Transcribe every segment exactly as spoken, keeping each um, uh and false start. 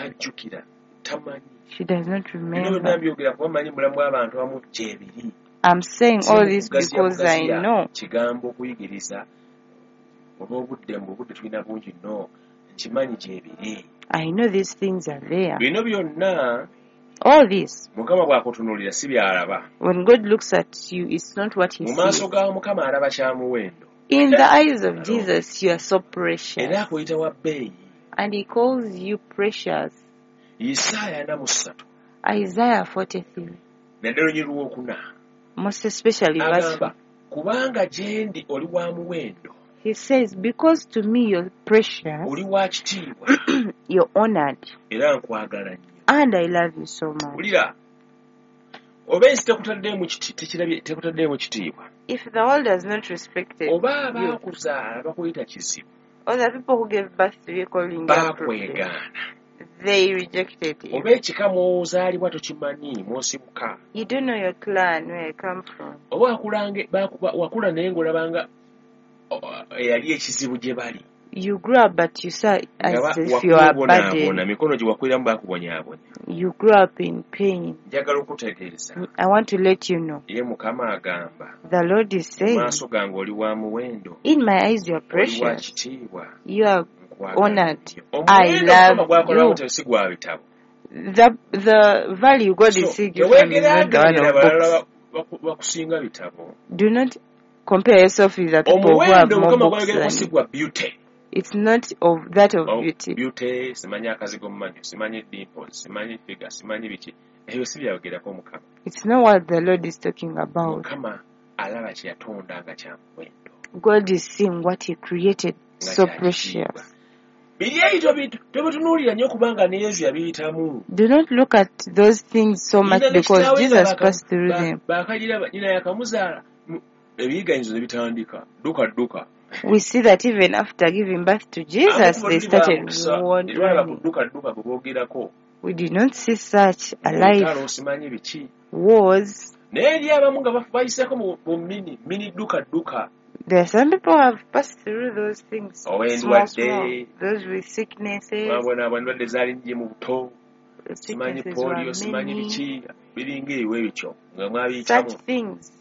tajjukira tamanyi. She does not Bino remember. byonna mbyogera kuba mmanyi mulamu abantu abamu gyebiri. I'm saying all this because I know. Kigambo okuyigiriza olw'obudde mu budde tulina bungi nnyo nkimanyi gyebiri. I know these things are there. Bino byonna all this, Mukama bw'akutunuulira si by'alaba. when God looks at you, it's not what He Mu maaso sees. ga Mukama alaba kya muwendo. In the eyes of Jesus, you are so precious. Era akuyita wa bbeeyi. And He calls you precious. Isaaya ana mu ssatu Isaiah forty-three, naddala olunyiri lwokuna most especially verse four. agamba kubanga gye ndi oli wa muwendo, He says, because to me you're precious, oli wa kitiibwa you're honored, era nkwagala nnyo. and I love you so much. Wulira, oba ensi tekutaddeemu kiti- tekirabye- tekutaddeemu kitiibwa, If the world has not respected oba you, abaakuzaala bakuyita kizibu, or the people who gave birth to you calling you a problem, baakwegaana, they rejected you. oba ekika mw'ozaalibwa tokimanyi mw'osibuka, You don't know your clan, where you come from. oba wakulange- baakuba- wakula naye ng'olabanga oh, eyali ekizibu gye bali. You grew up, but you saw as Nga if wa- you are wakubonaabona, burdened. mikono gye wakuliramu baakubonyaabonya. You grew up in pain. Njagala okutegeeza I want to let you know. ye Mukama agamba The Lord is mu saying, maaso gange oli wa muwendo, in my eyes you are oli wa precious. kitiibwa, You are nkwagala honored. nnyo. I Omuwendo love Mukama gw'akolawo you. tesi gwa bitabo. The the value God is So, seeking from is not the one teweegeraageranya of balala books. baku- bakusinga bitabo. Do not compare yourself with the people who have Omuwendo more Mukama books gwayogerako than si you. gwa beauty. It's not of that of Oh, beauty. beauty, simanyi akazigo mumanyo, simanyi dimples, simanyi figure, simanyi biki. Ebyo si byayogerako Mukama. It's not what the Lord is talking about. Mukama alaba kye yatonda nga kya muwendo. God is seeing what He created Nga so kya precious. kitiibwa. Biri ebyo bitu tebitunuulira nnyo kubanga ne Yesu yabiyitamu. Do not look at those things so much Nnyina ne because kitaawe nga Jesus baka- passed through ba- them. baakagira ba- nnyina yakamuzaala mu- ebiyiganyizo ne bitandika dduka dduka. We see that even after giving birth to Jesus, Abo they tuli started baamukisa, running. tetwalaba ku dduka dduka kwe boogerako. We did not see such a Olutalo life simanyi biki. wars. Naye eri abamu nga baf- bayiseeko mu mu mini mini dduka dduka. There are some people who have passed through those things. Oh, and Small, what small. they- Those with sicknesses. Mwabona endwadde zaali nje mu buto, The simanyi sicknesses were polio, simanyi many. biki, biringa ebiwe ebyo nga mwabiyitamu. Such things.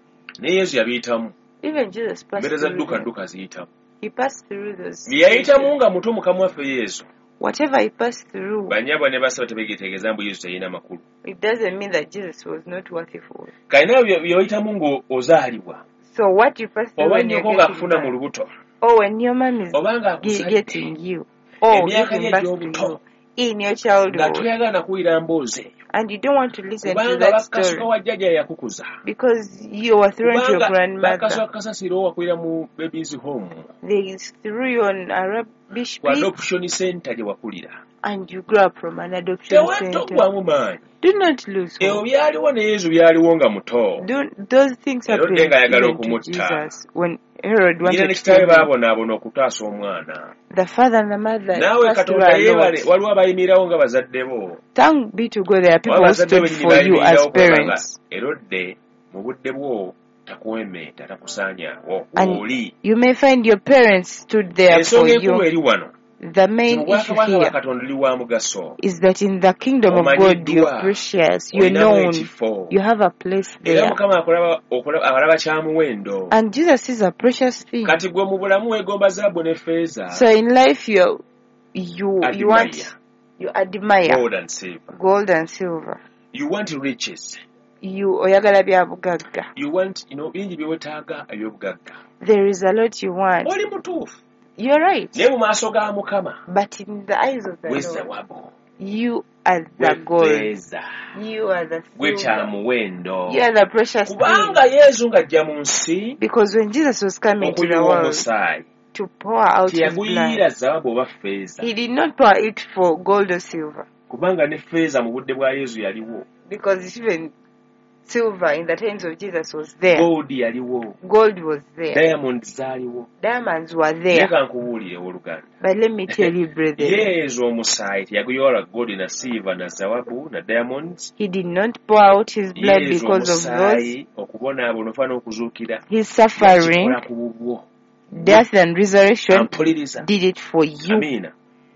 Ne Yesu yabiyitamu. Even Jesus passed Mbeera za through dduka them. dduka ziyitamu. He passed through those. Bye yayitamu situations. nga muto Mukama waffe Yesu. Whatever he passed through, Banyabwa ne basaba tebegetegeeza mbu Yesu teyina makulu. it doesn't mean that Jesus was not worthy for it. Kayina bye bye wayitamu ng'ozaalibwa. So what you pass through Oba when you're nnyoko getting ng'akufuna mu birth, lubuto. or when your mom is Oba ge- ng'akuzadde. getting you, or Emyaka giving gye birth egy'obuto. to you in your Nga childhood, toyagala na kuwulira mboozi eyo. and you don't want to listen to Kubanga that bakasuka story wa jjajja yakukuza. because you were thrown to your Kubanga grandmother. bakasuka kasasiro wakulira mu babies home. They threw you on a rubbish Ku pit, adoption center gye wakulira. and you grew up from an adoption center. Tewatogwamu maanyi. Do not lose Eyo hope. byaliwo ne Yesu byaliwo nga muto. Do, those things Herode happened nga ayagala even to okumutta. Jesus when Herod Nnyina wanted ne to kitaawe kill him. baabonaabona okutaasa omwana. The father and the mother Naawe passed through Katonda a yeebale, lot. waliwo abayimirirawo nga bazadde bo. Thank be to God, there are people Waba who bazadde stood bennyini for you as bayimirirawo kubanga parents. Herode mu budde bwo takuwemeeta takusaanyaawo. And Oli. you may find your parents stood there for Ensonga enkulu you. eri wano. The main Mu issue bwakabaka bwa here Katonda oli wa mugaso. is that in the kingdom of God, Omanyiddwa. you're precious, you're Olinamu known, ekifo. you have a place Era there. Mukama akolaba okulaba abalaba kya muwendo. And Jesus is a precious thing. Kati gwe mu bulamu weegomba zaabu ne ffeeza. So in life, you you you want Admire. you admire Gold and silver. gold and silver. You want riches. You oyagala bya bugagga. You want, you know, bingi bye weetaaga eby'obugagga. There is a lot you want. Oli mutuufu. You're right. Naye mu maaso ga Mukama But in the eyes of the gwe Lord, zawabo. you are the Gwe gold. ffeeza. You are the Gwe kya silver. muwendo. You are the precious Kubanga thing. Yesu ng'ajja mu nsi Because when Jesus was coming to the okuyiwa world omusaayi, to pour out his teyaguyiira blood, zaabu oba ffeeza. he did not pour it for gold or silver. Kubanga ne ffeeza mu budde bwa Yesu yaliwo. Because even silver in the times of Jesus was there. Gold yaliwo. Gold was there. Diamond zaaliwo. Diamonds were Naye there. kankubuulire owooluganda. But let me tell you, brethren, Yesu omusaayi teyaguyiwa gold na silver na zawabu na diamonds. he did not pour out his blood Yesu because of those. omusaayi okubonaabona ofa n'okuzuukira. His suffering, Yakikola ku bubwo. death and resurrection Ampuliriza. did it for you. Amiina.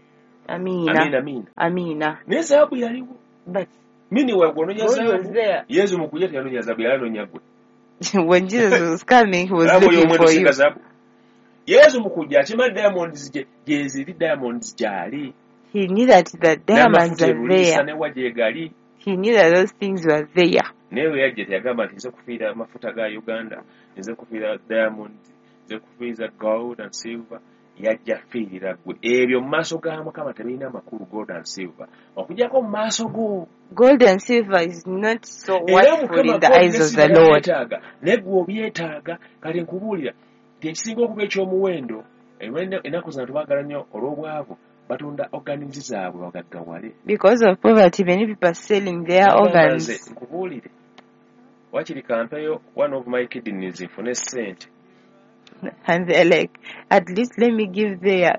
Amina. amina amina Amina. naye zaabu yaliwo But mini wegwononya God was zaabu there. yesu mu kujja teyanonya zaabu yanonya gwe When Jesus was coming, he was Alaba looking oy'omwendo for singa you. zaabu yesu mu kujja akimanyi diamonds gye gyeziri diamonds gyali He knew that the diamonds n'amafuta are ebuliisa there. newa gyegali He knew that those things were there. naye we yajja teyagamba nti nze kufiira amafuta ga uganda nze kufiira diamonds nze kufiiriza gold and silver yajja fiirira gwe ebyo mu maaso ga mukama tebirina makulu gold and silver okujjako mu maaso go Gold and silver is not so era wonderful in the eyes of the Lord. naye gwe obyetaaga kale nkubuulira nti ekisinga okuba ekyomuwendo ennaku zino tubagala nnyo olw'obwavu batunda organizi zaabwe bagaggawale Because of poverty, many people are selling their organs. nkubuulire wakiri kampeyo one of my kidneys nfune ssente And they're like, at least let me give their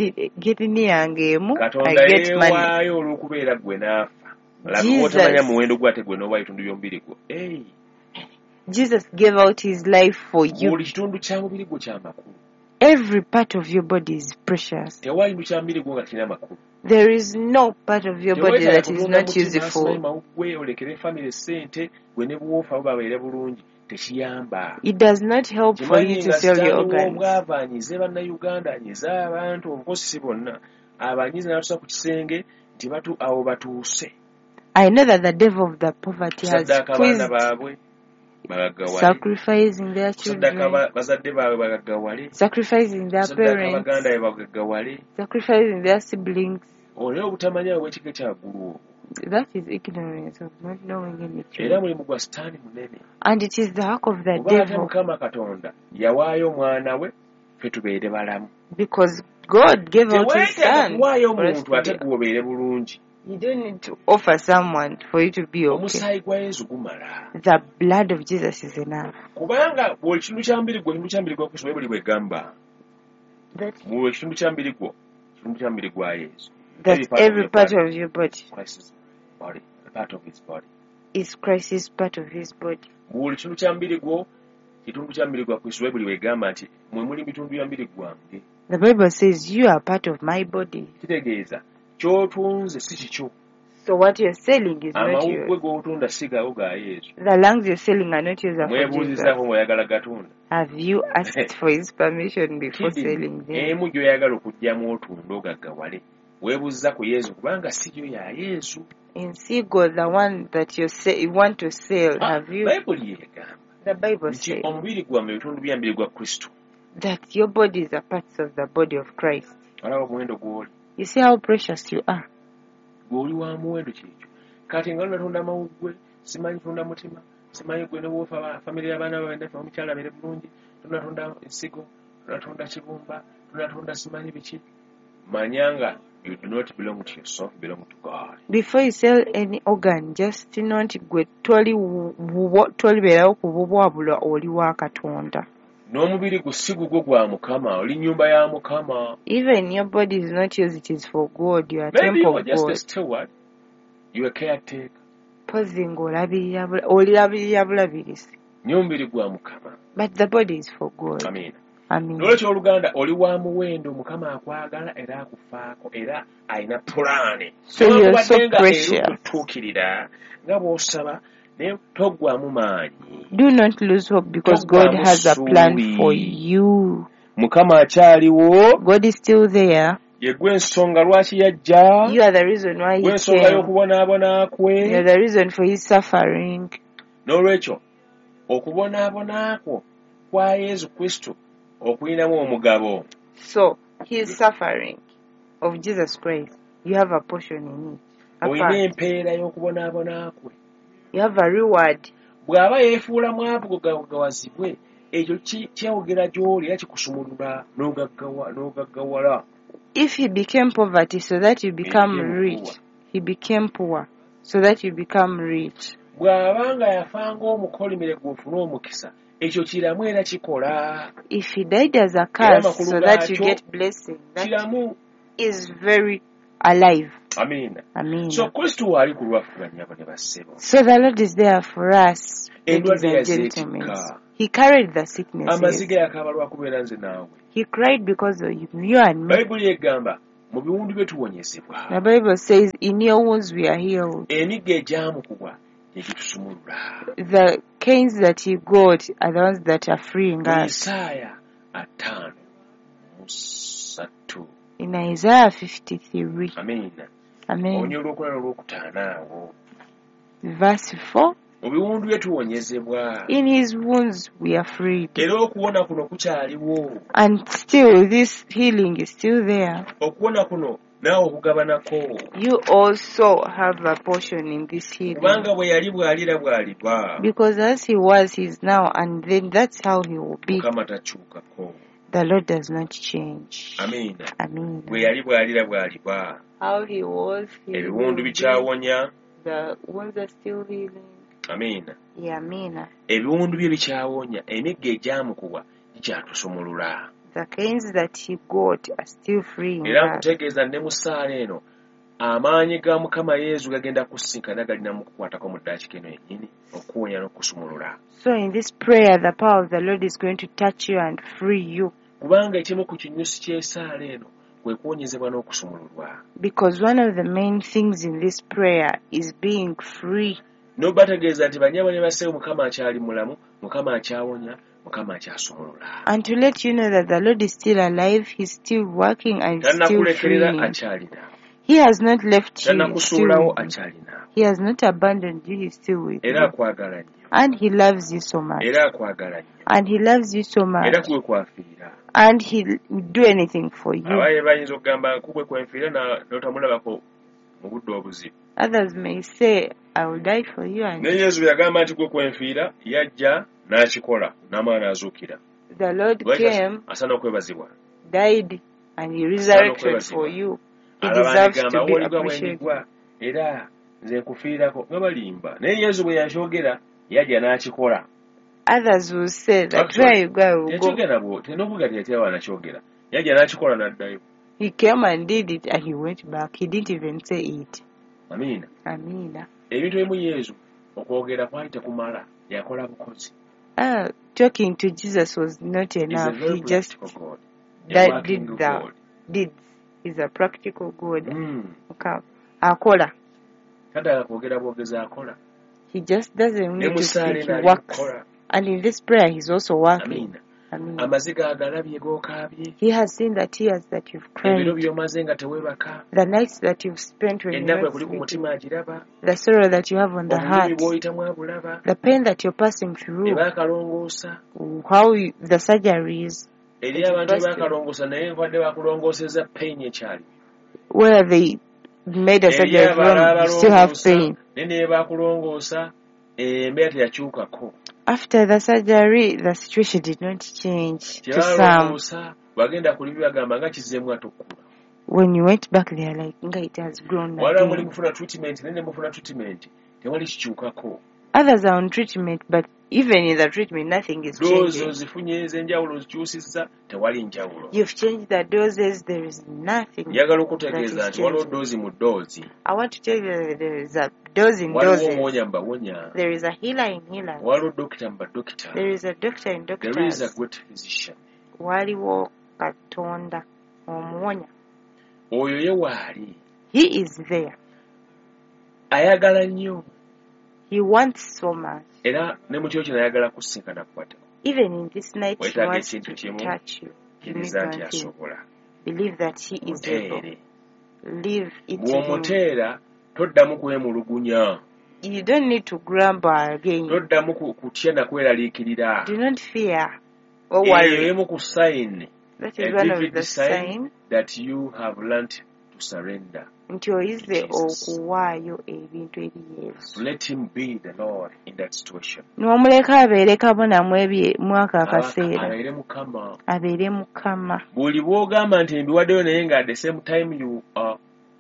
kidney yange emu, I katonda get money. yeewaayo olw'okubeera gwe n'afa Jesus. otamanya muwendo gwate gwe n'oba ebitundu byomubiri gwo Hey, Jesus gave out his life for you. buli kitundu kya mubiri gwo kya makulu Every part of your body is precious. tewali ndu kya mubiri gwo nga kirina makulu There is no part of your body Teweetaaga that is kutunga not mutima, useful. asimayi mawuggwe olekere famire ssente gwe ne bw'ofa bo babeere bulungi tekiyamba It does not help for kimanyi you to nga sell your sitaani organs. w'obwava anyize bannayuganda anyize abantu obukozi si bonna abanyize n'atusa ku kisenge nti batu awo batuuse I know that the devil of the poverty has saddaaka abaana squeezed, baabwe bagaggawale sacrificing their saddaaka children, ba- bazadde baabwe bagaggawale sacrificing their saddaaka baganda parents, be bagaggawale sacrificing their siblings. olina obutamanya obw'ekika kyaggulu obwo That is ignorance of not knowing any era truth. mulimu gwa sitaani munene And it is the work of the oba ate devil, mukama katonda yawaayo omwana we ffe tubeere balamu because God gave out his teweetaaga son kuwaayo for us omuntu to ate be. gwe obeere bulungi You don't need to offer someone for you to be okay. omusaayi gwa yesu gumala The blood of Jesus is enough. kubanga buli kitundu kya mbiri gwo ekitundu kya mbiri gwa kristo bwe buli bwegamba That, buli ekitundu kya mbiri gwo ekitundu kya mbiri gwa yesu that every part of your body Christ's body, a part of his body. is Christ's part of his body. buli kitundu kya mbiri gwo kitundu kya mbiri gwa kristo bwe buli bwegamba nti mwe muli bitundu bya mbiri gwange The Bible says you are part of my body. kitegeeza ky'otunze si kikyo So what you're selling is not amawuggwe yours. g'otunda si gawo ga yesu The lungs you're selling are not yours, are for Jesus. mwebuuzizaako ng'oyagala gatunda Have you asked for his permission before Kidini, selling them? emu gy'oyagala okugyamu otunda ogaggawale weebuuziza ku yesu kubanga si gyo ya yesu In Seagull, the one that you say you want to sell, have you? bayibuli yeegamba The Bible nti says omubiri gwamme ebitundu bya mbiri gwa kristo that your bodies are parts of the body of Christ. olaba omuwendo gw'oli You see how precious you are. gw'oli wa muwendo kyekyo kati nga lunatunda amawuggwe simanyi tunda mutima simanyi gwe ne bw'ofa famire y'abaana babendafe omukyala abeere bulungi tunatunda ensigo tunatunda kibumba tunatunda simanyi biki manya nga you do not belong to yourself, you belong to God. Before you sell any organ, just know nti gwe toli tolibeerawo kububwabula oli wa Katonda. N'omubiri gwo si gugwo gwa Mukama, oli nnyumba ya Mukama. Even your body is not yours, it is for God. You are a Maybe you temple are of just God. a steward, you are a caretaker. Pozi ng'olabirira bula- olirabirira bulabirisi. N'omubiri gwa Mukama. But the body is for God. Amen. Amen. N'olwekyo oluganda oli wa muwendo Mukama akwagala era akufaako era alina pulaani. So you are so Newankubadde nga precious. era okutuukirira nga bw'osaba naye toggwamu maanyi. Do not lose hope because God has a plan for you. Mukama akyaliwo. God is still there. Ye gwe ensonga lwaki yajja. You are the reason why Gwe he ensonga came. y'okubonaabona kwe. You are the reason for his suffering. N'olwekyo okubonaabona kwo kwa Yesu Kristo okuyinamu omugabo. So his suffering of Jesus Christ, you have a portion in it. A Olina part. empeera y'okubonaabona kwe. You have a reward. Bw'aba yeefuula mwavu gawazibwe ekyo ki- kyewogera gy'oli era kikusumulula n'ogaggawa- n'ogaggawala. If he became poverty so that you become became rich, poor. he became poor so that you become rich. Bw'aba nga yafa ng'omukolimire gw'ofuna omukisa ekyo kiramu era kikola. If he died as a Era curse amakulu so that you gaakyo get blessing, that kiramu. is very alive. Amiina. Amen. So Kristo ali ku lwaffe bannyabo ne bassebo. So the Lord is there for us, ladies Endwadde and yazeetikka. gentlemen. He carried the sicknesses. Amaziga yakaaba lwakubeera nze naawe. He cried because of you and me. Bayibuli egamba mu biwundu bye tuwonyezebwa. The Bible says, in your wounds we are healed. Emigga egyamukubwa egitusumulula. The canes that he got are the ones that are freeing Mu us. Isaaya ataano mu ssatu. In Isaiah fifty-three. Amiina. Amen. Olunya olwokulala olwokutaano awo. Verse four. Mu biwundu bye tuwonyezebwa. In his wounds we are freed. Era okuwona kuno kukyaliwo. And still this healing is still there. Okuwona kuno naawe okugabanako. You also have a portion in this healing. Kubanga bwe yali bw'alira bw'aliba. Because as he was, he is now, and then that's how he will be. Mukama takyukako. The Lord does not change. Amiina. Amen. Bwe yali bw'alira bw'aliba. How he was, he will Ebiwundu be. bikyawonya. The wounds are still healing. Amiina. Yeah, amen. Ebiwundu bye bikyawonya, emigga egyamukubwa gikyatusumulula. The canes that he got are still freeing Era us. nkutegeeza ne mu ssaala eno amaanyi ga Mukama Yesu gagenda kusinkana galina mu kukwatako mu ddakiika eno yennyini okuwonya n'okusumulula. So in this prayer, the power of the Lord is going to touch you and free you. Kubanga ekimu ku kinyusi ky'essaala eno kwe kuwonyezebwa n'okusumululwa. Because one of the main things in this prayer is being free. N'obategeeza nti banyabo ne baseewo Mukama akyali mulamu, Mukama akyawonya, Mukama akyasumulula. And to let you know that the Lord is still alive, he's still working and still Tannakulekerera freeing. akyalina. He has not left you, he's Tannakusuulawo still, akyalina. he has not abandoned you, he's still with Era you. akwagala nnyo. And he loves you so much. Era akwagala nnyo. And he loves you so much. Era kuwe kwafiira. And he'll do anything for you. Abaye bayinza okugamba kugwe kwenfiira n'otamulabako mu budde obuzibu. Others may say, I will die for you. And Ne Yesu bwe yagamba nti gwe kwenfiira yajja n'akikola n'amala n'azuukira. the Lord came, Asaana okwebazibwa. died, and he resurrected for you. He deserves to be appreciated. Era nze nkufiirako nga balimba. Naye Yesu bwe yakyogera yajja n'akikola. Others will say that where you go, I will go. Yakyogera bwo tenokuga teyatewa nakyogera. Yajja n'akikola n'addayo. He came and did it, and he went back. He didn't even say it. Amiina. Amina. Ebintu ebimu Yesu okwogera kwali tekumala. Yakola bukozi. Ah, talking to Jesus was not He's a enough. very He just practical God. A that working did the God. deeds. He's a practical God. Mm. Okay. Akola. Tadala kwogera bwogezi akola. He just doesn't Ne need to musaale speak. He n'ali works. kukola. And in this prayer, he's also working. Amiina. Amina. Amaziga agalabye g'okaabye. He has seen the tears that you've Ebiro cried, by'omaze nga teweebaka. the nights that you've spent when you're Ennaku not ekuli ku sleeping, mutima agiraba. the sorrow that you have on the Obulumi heart, bw'oyitamu abulaba. the pain that you're passing through, Ebaakalongoosa. how you, the surgeries, Eri abantu ebaakalongoosa naye nkwadde bakulongooseza pain ekyali. where they made a Eri surgery abalala from, you still have abalongoosa pain. naye naye baakulongoosa embeera teyakyukako. After the surgery, the situation did not change to some. Tebalongoosa bagenda kuli bibagamba nga kizeemu atokula. When you went back, they are like, "Nga, it has grown Wala muli again." mufuna treatment naye ne mufuna treatment tewali kikyukako. Others are on treatment, but even in the treatment, nothing is Doozi changing. ozifunye ez'enjawulo ozikyusizza tewali njawulo. You've changed the doses, there is nothing. Njagala okutegeeza that is nti waliwo changing. doozi mu ddoozi. I want to tell you that there is a dose in Waliwo doses. omwonya mu bawonya. There is a healer in healers. Waliwo dokita mu badokita. There is a doctor in There is a doctors. great physician. Waliwo Katonda omuwonya. Oyo ye waali. He is there. Ayagala nnyo. He wants so much. Era ne mu kiro kino ayagala kusinkana kukwatako. Even in this night, he Weetaaga wants ekintu to kimu. touch you. You need Kiriza nti one thing. asobola. Believe that he is able. Muteere. Leave it to him. Bw'omuteera toddamu kwemulugunya. You don't need to grumble again. Toddamu ku- kutya na kweraliikirira. Do not fear or Eyo worry. emu ku sign. That A is one of vivid the sign signs that you have learnt to surrender. nti oyize Jesus. okuwaayo ebintu eri Yesu. Let him be the Lord in that situation. N'omuleka abeere kabona mu ebye mwaka akaseera. Abeere Mukama. Abeere Mukama. Buli bw'ogamba nti mbiwaddeyo naye nga at the same time you are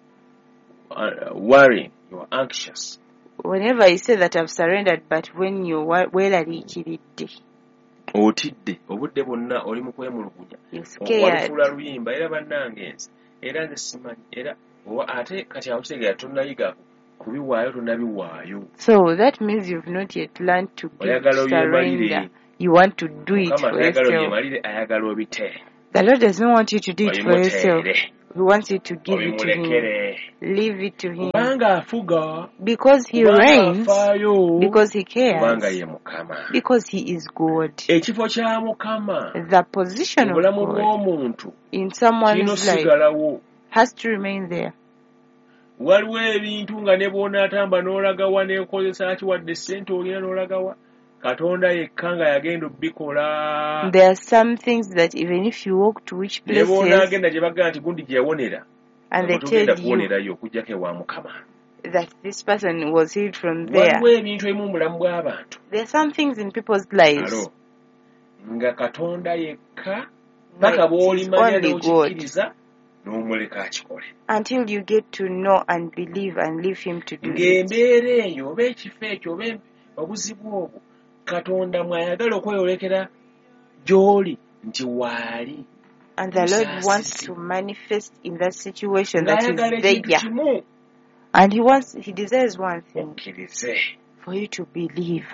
uh, worrying, you are anxious. Whenever you say that I've surrendered, but when you wa- weeraliikiridde, Otidde obudde bwonna oli mu kwemulugunya. you're scared. Walufuula luyimba era bannange nze era nze simanyi era oba ate kati awo kitegeera tonnayiga kubiwaayo tonnabiwaayo. So that means you've not yet learned to give Oyagala surrender. obyemalire. You want to do it Mukama for tayagala yourself. obyemalire ayagala obite. The Lord doesn't want you to do it for yourself. Oyimuteere. He wants you to give it to him. obimulekere Leave it to him. kubanga afuga Because he kubanga reigns, afaayo because he kubanga cares, ye Mukama. because he is God. Ekifo kya Mukama The position mu of bulamu God bw'omuntu in kirina someone's life osigalawo. has to remain there. Waliwo ebintu nga ne bw'onaatamba n'olagawa n'ekozesa ki wadde ssente olina n'olagawa Katonda yekka nga yagenda obbikola. There are some things that even if you walk to which Ne places bw'onaagenda gye bagamba nti gundi gye yawonera and they togenda tell you kuwonerayo okuggyako ewa Mukama. that this person was healed from there, Waliwo ebintu ebimu mu bulamu bw'abantu there are some things in people's lives alo nga Katonda yekka that paka is bw'olimanya only God n'okikkiriza n'omuleka akikole. until you get to know and believe and leave him to do it. Ng'embeera eyo oba ekifo ekyo oba obuzibu obwo Katonda mwayagala okweyolekera gy'oli nti waali And the Lord wants to manifest in that situation that ng'ayagala is ekintu there. kimu And he wants, he desires one thing, okkirize for you to believe.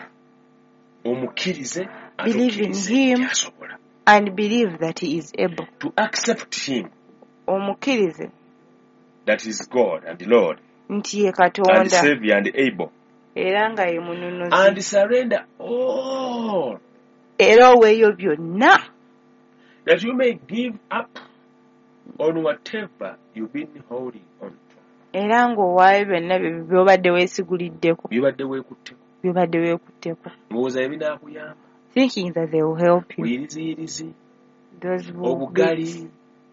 omukkirize Believe in atukkirize him. kyasobola And believe that he is able. to accept him Omukkirize that is God and the Lord nti ye and Katonda Savior and able era nga ye and mununuzi surrender all era oweeyo byonna that you may give up on whatever you've been holding on to. era ng'owaayo byonna bye by'obadde weesiguliddeko Bibadde weekutteko by'obadde weekutteko ndowooza ebinaakuyamba thinking that they will help you. buyiriziirizi Those who obugali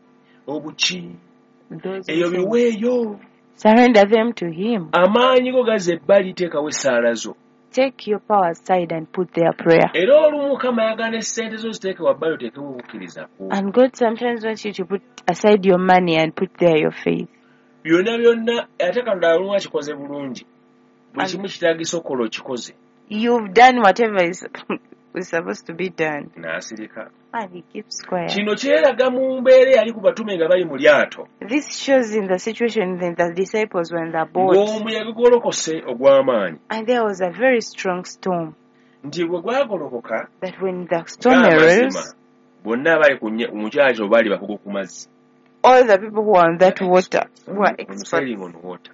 obuki those eyo who say, biweeyo surrender them to him. amaanyi go gaza ebbali teekawo essaala zo Take your power aside and put their prayer. era olumu Mukama ayagala essente zo ziteeke wabbali oteekewo obukkiriza ku And God sometimes wants you to put aside your money and put there your faith. byonna byonna ate Katonda olumu akikoze bulungi buli And- kimu kitaagisa okukola okikoze You've done whatever is, is supposed to be done. n'asirika. And he keeps quiet. Kino kyeraga mu mbeera eyali ku batume nga bali mu lyato This shows in the situation that the disciples were in the boat. ng'omuyaga golokose ogw'amaanyi And there was a very strong storm. nti bwe gwagolokoka That when the storm ng'amazima arose, bonna abali ku nye- mu kyakyo baali bakugu ku mazzi. all the people who were on that water were On experts. sailing on water.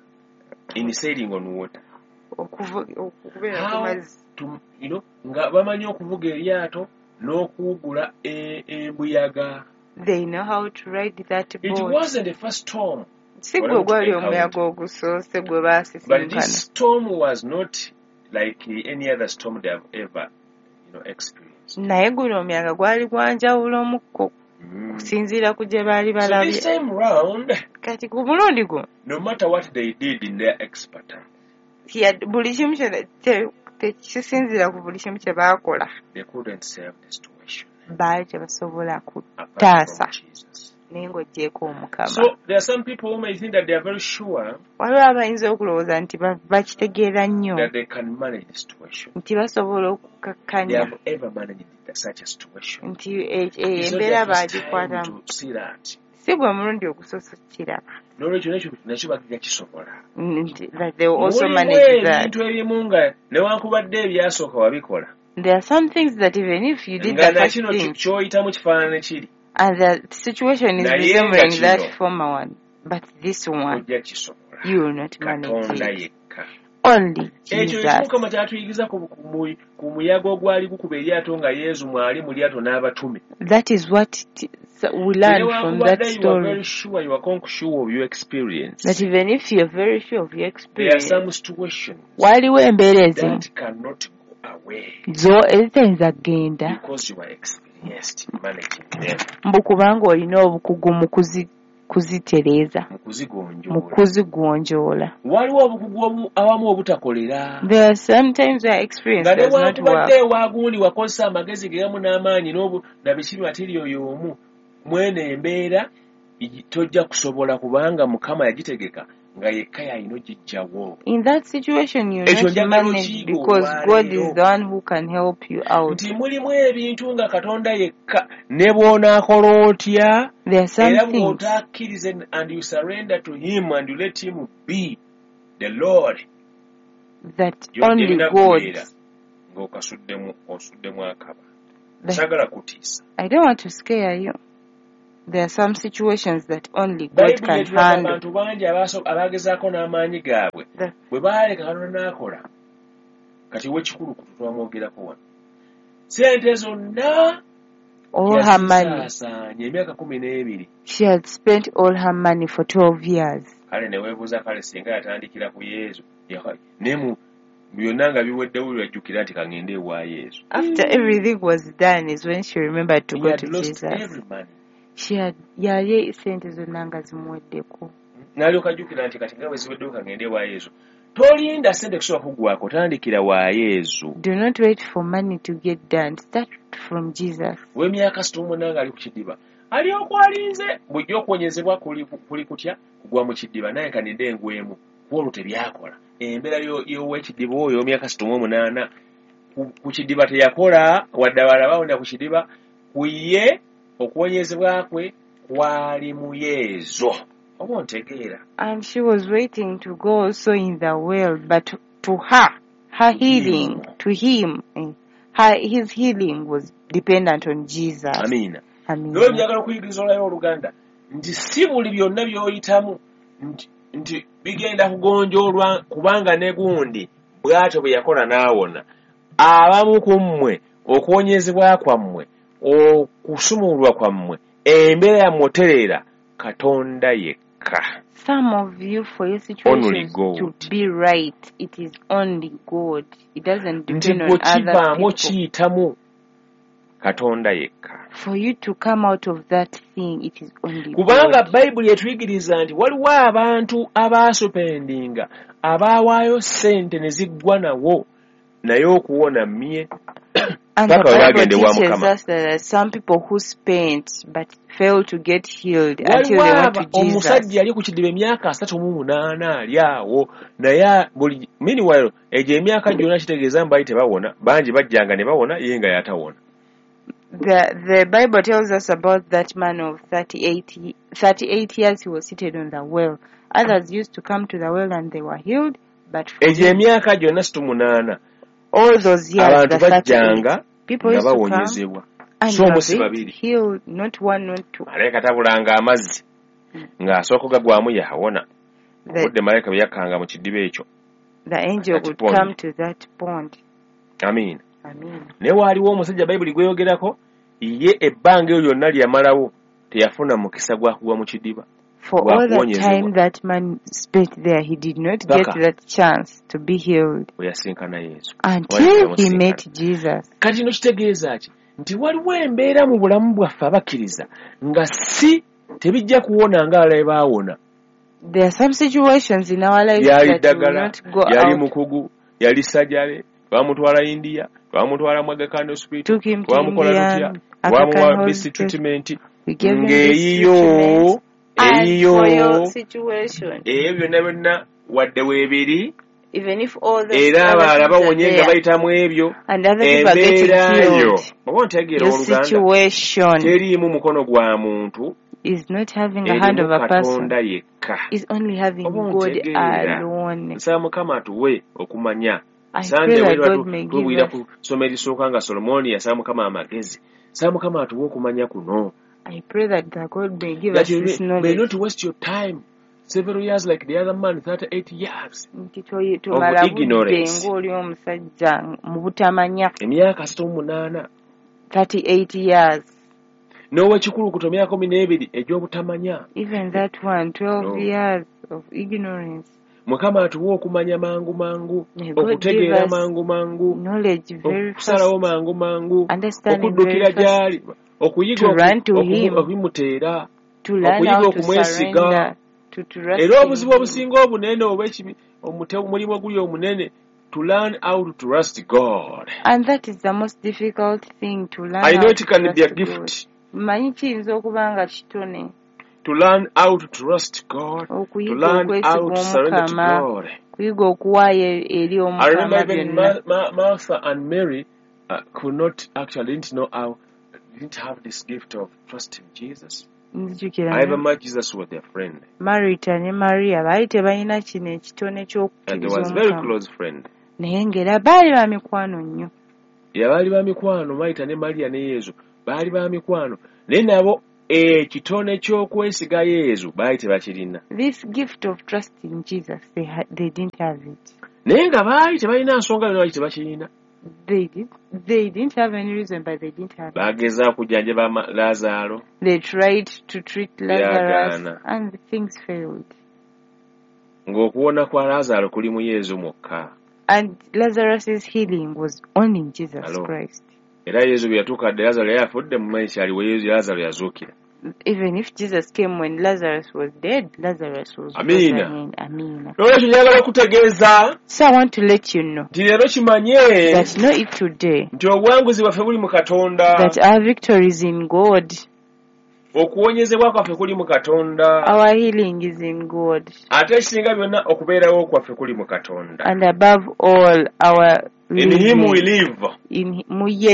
In sailing on water. Okuvu- okubeera ku How mazzi. to, you know, nga bamanyi okuvuga eryato n'okuwugula e- embuyaga. They know how to ride that It boat. wasn't the first storm, Si gwe gwali omuyaga ogusoose gwe but baasisinkana. this storm was not like any other storm they have ever, you know, experienced. Naye guno omuyaga gwali gwanjawulo omukko Mm. okusinziira ku gye baali So this balabye. time round, Kati ku mulundi guno no matter what they did in their expertise, ya- buli kimu kye- te- tekisinziira ku buli kimu kye baakola they couldn't save the situation baali tebasobola apart kutaasa from Jesus. naye ng'oggyeko omukama. So there are some people who may think that they are very sure Waliwo abayinza okulowooza nti ba- bakitegeera nnyo that they can manage the situation. nti basobola They okukakkanya have ever managed such a situation. nti e- e- It's not embeera their first time baagikwatamu. to see that. Si gwe mulundi ogusoose kiraba N'olwekyo nekyo nakyo bakiga kisobola. nti that they will also Mulimu manage that. ebintu ebimu nga newankubadde ebyasooka wabikola There are some things that even if you did nga the first nakino thing ky'oyitamu kifaanana kiri and the situation is Naye nga resembling kino, that former one, but this one ojja kisobola. you will not manage Katonda it. yekka. Only Ekyo Jesus. ekimukama kyatuyigiza ku ku mu- ku muyaga ogwali gukuba eryato nga Yesu mwali mu lyato n'abatume. That is what t- so we learn from that Newankubadde you are very story. sure, you are conquer sure of your experience. That even if you're very sure of your There are experience, some situations waliwo embeera ezimu that cannot go away zo ezitayinza kgenda because you are experienced in managing them. mbu kubanga olina obukugu mu kuzi- kuzitereeza Mu mu kuzigonjoola. kuzigonjoola. Waliwo obukugu obu- awamu obutakolera. There are sometimes where experience Nga does not newankubadde work. waagundi wakozesa amagezi ge gamu n'amaanyi n'obu na bikiri atiri oyo omu mwene embeera igi- tojja kusobola kubanga Mukama yagitegeka nga yekka yalina ogijjawo. In that situation, you Ekyo not njagala manage okiyiga because God olwaleero. is the one who can help you out. Nti mulimu ebintu nga Katonda yekka ne bw'onaakola otya There are some era things bw'otaakkirize and you surrender to him and you let him be the Lord that gy'ojja only ebinakubeera God. ng'okasuddemu osuddemu akaba. That Sagala kutiisa. I don't want to scare you, There are some situations that only God can handle. Abantu bangi abagezaako n'amaanyi gaabwe bwe baaleka Katonda n'akola. Kati w'ekikulu ku twamwogerako wano. Sente zonna all her money. Emyaka kumi n'ebiri. She had spent all her money for twelve years. Kale ne weebuuza kale singa yatandikira ku Yesu. Ne mu byonna nga biweddewo yajjukira nti kangende ewa Yesu. After everything was done is when she remembered to He go had to lost Jesus. Every money. She had yali sente zonna nga zimuweddeko. N'alyoka ajjukira nti kati nga bwe ziweddewo kangende ewa Yesu. Tolinda sente kusobola kuggwako, tandikira wa Yesu. Do not wait for money to get done. Start from Jesus. W'emyaka sitini n'omunaana ali ku kidiba. Ali okwalinze bujja okuwonyezebwa kuli kutya kugwa mu kidiba naye kanidde engwemu kwolwo tebyakola. Embeera y'ow'ekidiba oyo emyaka sitini n'omunaana ku kidiba teyakola wadde abalala bawonera ku kidiba ku ye okuwonyezebwa kwe kwali mu Yesu. And she was waiting to go also in the world, but to her, her healing, to him, her, his healing was dependent on Jesus. Amen. Amen. Lwe njagala okuyigiriza olwayo Oluganda nti si buli byonna by'oyitamu nti bigenda kugonjoolwa kubanga ne gundi bw'atyo bwe yakola n'awona. Abamu ku mmwe okuwonyezebwa kwammwe okusumululwa kwammwe embeera yamuterera Katonda yekka. Some of you, for your situation to be right, it is only God. It doesn't depend on other people. Katonda yekka. For you to come out of that thing, it is only kubanga God. Bible yetuyigiriza nti waliwo abantu abaasopendinga abawaayo sente ne ziggwa nawo naye okuwona mmye. And the Bible teaches us that there are some people who spent but failed to get healed until they went to Jesus. Omusajja yali ku kidiba emyaka asatu mu munaana ali awo naye buli meanwhile egyo emyaka gyonna kitegeeza mbaali tebawona bangi bajjanga ne bawona ye nga yatawona. The the Bible tells us about that man of thirty-eight, thirty-eight years he was seated on the well. Others used to come to the well and they were healed, but for egyo emyaka gyonna situ munaana all those years the thirty-eight people used to come and so were healed, not one, not two. Malaika tabulanga amazzi nga asooka gagwamu yawona. Obudde malaika bwe yakkanga mu kidiba ekyo. The angel would come to that pond. Amen. Amen. Ne waliwo omusajja Bayibuli gweyogerako ye ebbanga eryo lyonna lyamalawo teyafuna mukisa gwa kugwa mu kidiba. For all the time that man spent there, he did not get that chance to be healed until he met Jesus. Kati no kitegeeza ki nti waliwo embeera mu bulamu bwaffe abakkiriza nga si tebijja kuwona ng'abalala baawona. There are some situations in our lives that will not go out. Yali mukugu, yali sajjale, bamutwala India, bamutwala mu Aga Khan Hospital, bamukola tutya, bamuwa basic treatment, ng'eyiyo eyiyo ebyo byonna byonna wadde weebiri era abalala bawonye nga bayitamu ebyo embeerayo oba ntegeera Oluganda teriimu mukono gwa muntu erimu Katonda yekka. Nsaba Mukama atuwe okumanya sande wetubuulira ku ssoma erisooka nga Solomoni yasaba Mukama amagezi. Nsaba Mukama atuwe okumanya kuno. I pray that God may give us this knowledge. May not waste your time several years like the other man, thirty-eight years of ignorance. Emyaka asatu mu munaana. thirty-eight years. Nowe kikulu kuto myaka kumi n'ebiri egy'obutamanya. Even that one, twelve no. years of ignorance. Mukama atuwe okumanya mangu mangu, okutegeera mangu mangu, okusalawo mangu mangu, okuddukira gy'ali. Okuyiga okubimuteera, okuyiga okumwesiga, era obuzibu obusinga obunene omulimu oguli omunene, to learn how to trust God. And that is the most difficult thing to learn. I know it can be a gift. To learn how to trust God, to learn how to surrender to God. I remember even Martha and Mary uh, could not actually didn't know how. Didn't have this gift of trusting Jesus. However much Jesus was their friend. Marita ne Maria bali tebalina kino ekitone ky'okukkiriza. And they was very close friend. Naye ng'era baali ba mikwano nnyo. Ya baali ba mikwano Marita ne Maria ne Yesu baali ba mikwano. Naye nabo ekitone ky'okwesiga Yesu baali tebakirina. This gift of trusting Jesus, they had, they didn't have it. Naye nga baali tebalina nsonga yonna baali tebakirina. They did. They didn't have any reason, but they didn't have it. Baagezaamu kujjanjaba Laazaalo. They tried to treat Lazarus, Byagaana. and things failed. Ng'okuwona kwa Laazaalo kuli mu Yesu mwokka. And Lazarus' healing was only in Jesus Hello. Christ. Era Yesu bwe yatuuka dde Laazaalo yali afudde mu maaso aliwo Yesu Laazaalo yazuukira. Even if Jesus came when Lazarus was dead, Lazarus was Amina. risen again. Amina. N'olwekyo njagala okutegeeza So I want to let you know nti leero kimanye that know it today nti obuwanguzi bwaffe buli mu Katonda. that our victory is in God, Okuwonyezebwa kwaffe kuli mu Katonda. our healing is in God, Ate ekisinga byonna okubeerawo kwaffe kuli mu Katonda. and above all, our In him we living live. in mu ye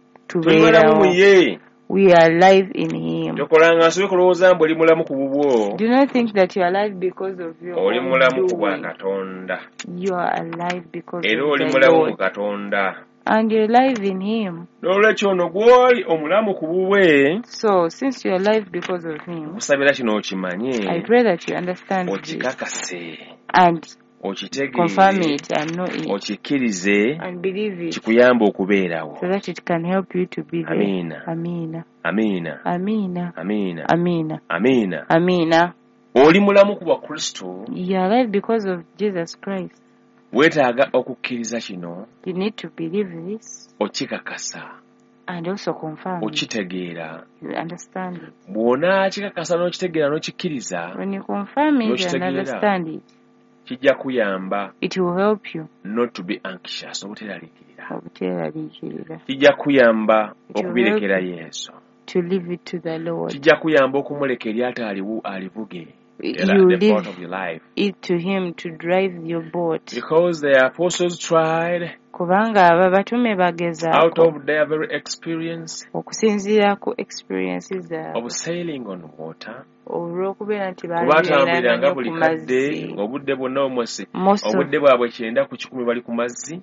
Tuli mu ye. we are alive in Him. Tokolanga nsobe kulowooza mbu oli mulamu ku bubwo. Do not think that you are alive because of your Oli own mulamu ku bwa doing. Katonda. You are alive because Era of oli the mulamu mu Lord, Katonda. and you're alive in Him. N'olwekyo ono gw'oli omulamu ku bubwe, So, since you're alive because of Him, kusabira kino okimanye, I pray that you understand this okikakase, and okitegeere, confirm it and know it okikkirize, and believe it, kikuyamba okubeerawo. so that it can help you to be there. Amina. Amina. Amiina. Amina. Amiina. Amina. Amiina. Amina. Oli mulamu ku bwa Kristo, You're alive because of Jesus Christ. weetaaga okukkiriza kino, You need to believe this okikakasa, and also confirm it. okitegeera. You understand it. Bw'onaakikakasa n'okitegeera n'okikkiriza, When you confirm it and N'okitegeera. understand it, kijja kuyamba it will help you. not to be anxious, obuteraliikirira. Obuteeraliikirira. Kijja kuyamba It will okubirekera help you. Yesu. To leave it to the Lord. Kijja kuyamba okumuleka eryata aliwu alivuge. Era You the part leave of your life. it to Him to drive your boat. Because the apostles tried Kubanga aba batume out bagezaako of their very experience okusinziira ku experiences zaabwe of sailing on water. olw'okubeera nti Kubatambuliranga baaliranganyo buli ku kadde mazzi. ng'obudde bwonna omwesi Most of obudde bwabwe kyenda ku kikumi bali ku mazzi.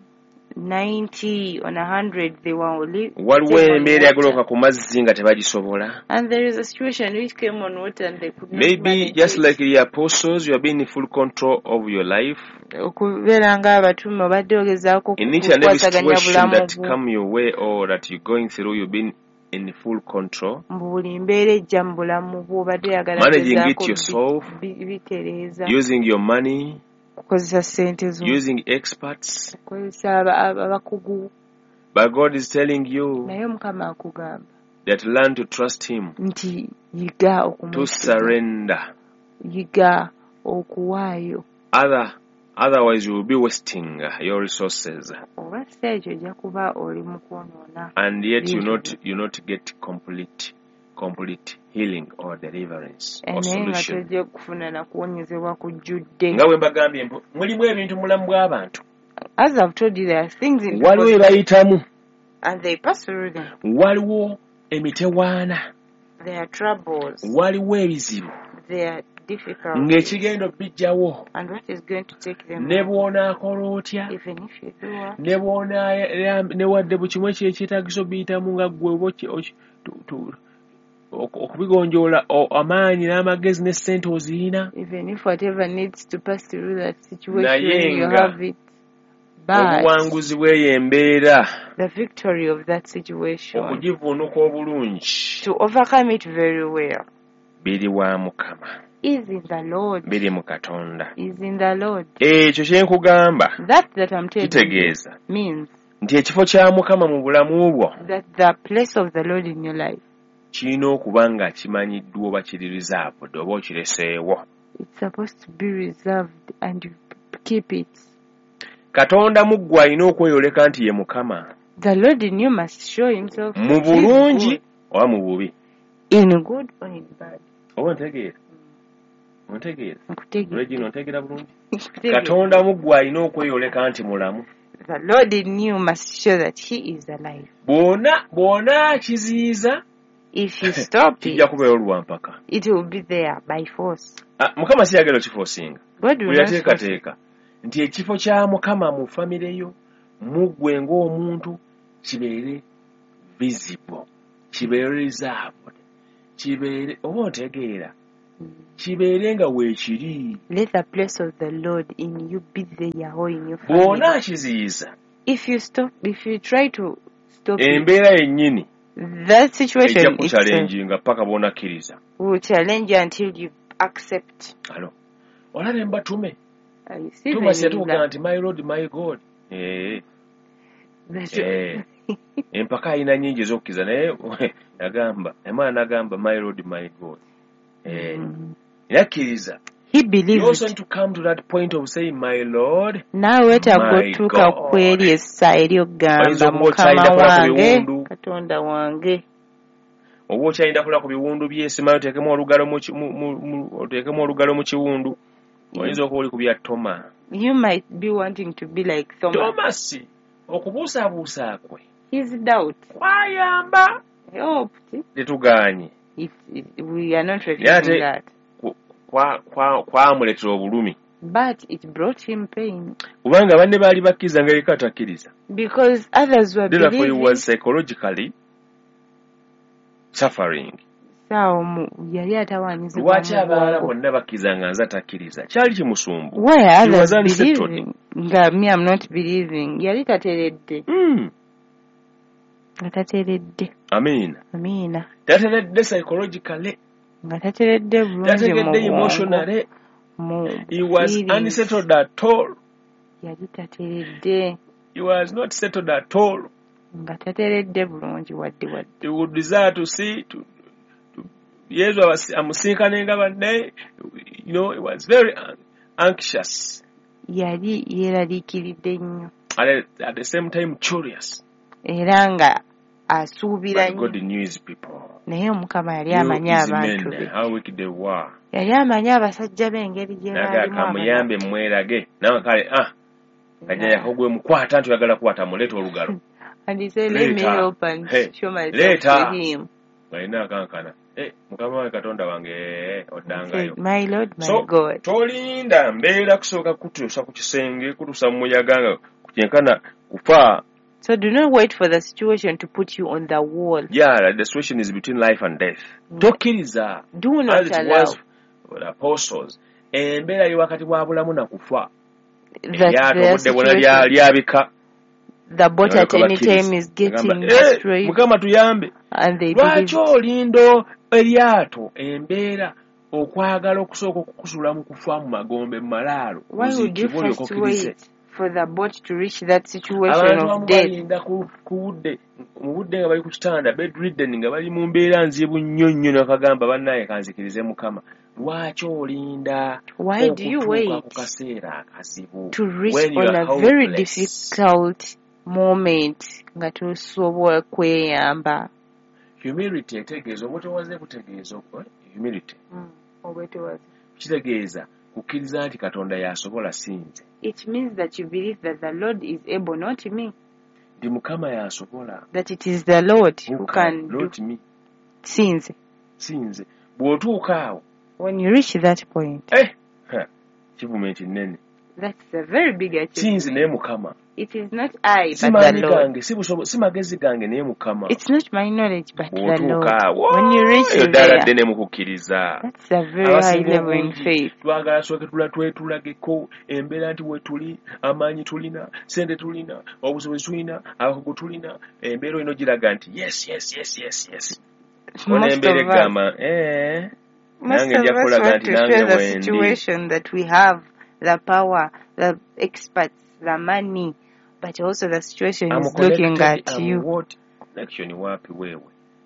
ninety on a hundred they were only Waliwo staying on embeera yagoloka water. ku mazzi nga tebagisobola. And there is a situation which came on water and they could not Maybe manage just it. like the apostles, you have been in full control of your life. Okubeera ng'abatume obadde ogezaako In each and every kukwasaganya situation bulamu that bwo come your way or that you're going through, you've been in full control. mu buli mbeera ejja mu bulamu bwo obadde oyagala Managing it kugezaako yourself, bi- bi- bitereeza using your money, kukozesa ssente zo using experts. kukozesa aba- aba- abakugu But God is telling you naye Mukama akugamba that learn to trust Him, nti yiga to okumwesiga, surrender. yiga okuwaayo. Other, otherwise, you will be wasting your resources, Oba si ekyo ojja kuba oli mu kwonoona and yet you Bintu not you not get complete, complete healing or deliverance or naye nga solution. tojja kufuna na kuwonyezebwa kujjudde. Nga bwe mbagambye mbu mulimu ebintu mu bulamu bw'abantu As I've told you, there are things in waliwo people's life ebayitamu, and they pass through them. waliwo emitewaana, There are troubles, waliwo ebizibu there are difficulties, ng'ekigenda bijjawo, and what is going to take them ne out, bw'onaakola otya, even if you do what, ne bw'onaa ne wadde buli kimu ekyo ekyetaagisa obiyitamu nga ggwe oba oki- oki- tu- tu- oku- okubigonjoola o- amaanyi n'amagezi ne ssente oziyina, even if whatever needs to pass through that situation, Naye you nga have it. But obuwanguzi bw'eyo embeera the victory of that situation, okugivvuunuka obulungi to overcome it very well, biri wa Mukama, is in the Lord. biri mu Katonda. Is in the Lord. Ekyo kye nkugamba That that I'm telling you kitegeeza means nti ekifo kya Mukama mu bulamu bwo that the place of the Lord in your life, kirina okuba nga kimanyiddwa oba kiri reserved oba okireseewo. it's supposed to be reserved and you keep it. Katonda mu ggwe alina okweyoleka nti ye Mukama The Lord in you must show Himself mu that He is bulungi good, oba mu bubi. in good or in bad. Oba ntegeera? Ontegeera? Nkutegeera. Regina ontegeera bulungi? Nkutegeera. Katonda mu ggwe alina okweyoleka nti mulamu. The Lord in you must show that He is alive. Bw'ona bw'ona kiziyiza If you stop kijja it, kubeera olwampaka. it will be there by force. Ah, Mukama si yagala okifoosinga. God will Bwe not force it. yateekateeka nti ekifo kya Mukama mu famire yo mu ggwe ng'omuntu kibeere visible, kibeere reserved, kibeere oba otegeera kibeere nga weekiri. Let the place of the Lord in you be there or in your bw'ona family. akiziyiza If you stop, if you try to stop it, embeera yennyini that ejja situation itself kuchalenjinga paka bw'onakkiriza. will challenge you until you accept. alo olaba mbatume Uh, you see Thomas the yatuuga nti my Lord my God. Eh, eh. empaka alina nnyingi ez'okkiriza naye yagamba emwana n'agamba my Lord my God. Eh, yakkiriza. He You believed. also need to come to that point of saying my Lord. Nawe My tagotuuka God. kweri essaala Oyinza ery'okugamba okuba mukama okyayinda ku wange biwundu. katonda wange. oba okyayinda kula ku biwundu bye simanyi oteekemu olugalo mu ki- mu- mu- mu- oteekemu olugalo mu kiwundu. Oyinza okuba oli ku bya Toma. You might be wanting to be like Thomas. Thomas okubuusaabuusa kwe His doubt kwayamba helped. tetugaanye. It, it, we are not Yate- refusing that. Ku- kwa- kwa- kwamuleetera obulumi But it brought him pain kubanga banne baali bakkiriza nga yeka atakkiriza. because others were Therefore he believing. was psychologically suffering. Sawa mu- yali atawaanyizibwa Lwaki mu abalala bwongo. bonna bakkiriza nga nze atakkiriza kyali kimusumbu. Why are He was others unsettled. believing? Nga me I'm not believing. Yali tateredde. Mm. Nga tateredde. Amiina. Amiina. Tateredde psychologically. Nga tateredde bulungi mu Tategedde bwongo. emotionally. Mu He was feelings. unsettled at all. Yali tateredde. He was not settled at all. Nga tateredde bulungi wadde wadde. He would desire to see to, to Yesu abasi- amusinkane nga banne. You know, he was very an- anxious. Yali yeeraliikiridde nnyo. At the, at the same time curious. Era nga asuubira But God nnyo. knew his people. Naye Omukama yali Knew amanyi his abantu men, be. how wicked they were. Yali amanyi abasajja b'engeri gye Naga baalimu kamuyambe abalamu. mwerage. Nawe kale ah. Kajja yakogwe mukwata nti oyagala kukwata muleeta olugalo. And he said, let me Later. help and Hey. show myself Later. to him. Balina akankana. Eh, mukama wange Katonda wange eh, He oddangayo. said, my Lord, my So, God. tolinda mbeera kusooka kutuusa ku kisenge kutuusa mu muyaga nga kyenkana kufa. So do not wait for the situation to put you on the wall. Yeah, the situation is between life and death. Tokkiriza. Do As not it allow was for the apostles. Embeera yo wakati bwa bulamu na kufa. that Eryato the obudde bwonna lya- situation, lyabika. the boat at any Bakkiriza. time is getting Bagamba, "Eh, destroyed, Mukama tuyambe. and they believe. Lwaki olinda eryato embeera okwagala okusooka okukusula mu kufa mu magombe mu malaalo Why would you oziikibwe first olyokokkirize? wait for the boat to reach that situation Abantu of abamu death? balinda ku ku budde mu budde nga bali ku kitanda bedridden nga bali mu mbeera nzibu nnyo nnyo nakagamba bannaye kanzikirize Mukama. Lwaki olinda Why do you okutuuka wait ku kaseera akazibu to reach when you on are a very hopeless? difficult moment nga tosobola kweyamba? Humility etegeeza obutowaze butegeeza okwo humility Obwetowaze. kitegeeza kukkiriza nti Katonda yasobola sinze It means that you believe that the Lord is able, not me. ndi Mukama yasobola That it is the Lord who who can can do not me things. sinze bw'otuuka awo When you reach that point, eh ha, kivumenti nnene that's a very big sinze naye achievement. Mukama It is not I, si but the maanyi Lord. gange si busobo- si magezi gange naye Mukama It's not my knowledge, but the Lord. bw'otuuka awo When you reach eyo ddala there, ddene mu kukkiriza that's a very high abasinga level in obungi faith. twagala sooke tula twetulageko embeera nti we tuli amaanyi tulina sente tulina obusobozi tulina abakugu tulina embeera olina giraga nti yes yes yes yes yes ona Most embeera of us, egamba eh most nange of nja us kukolaga want nti to nange show the wendi situation that we have the power, the experts, the money, but also the situation I'm is looking connected, at I'm you. what connection wapi wewe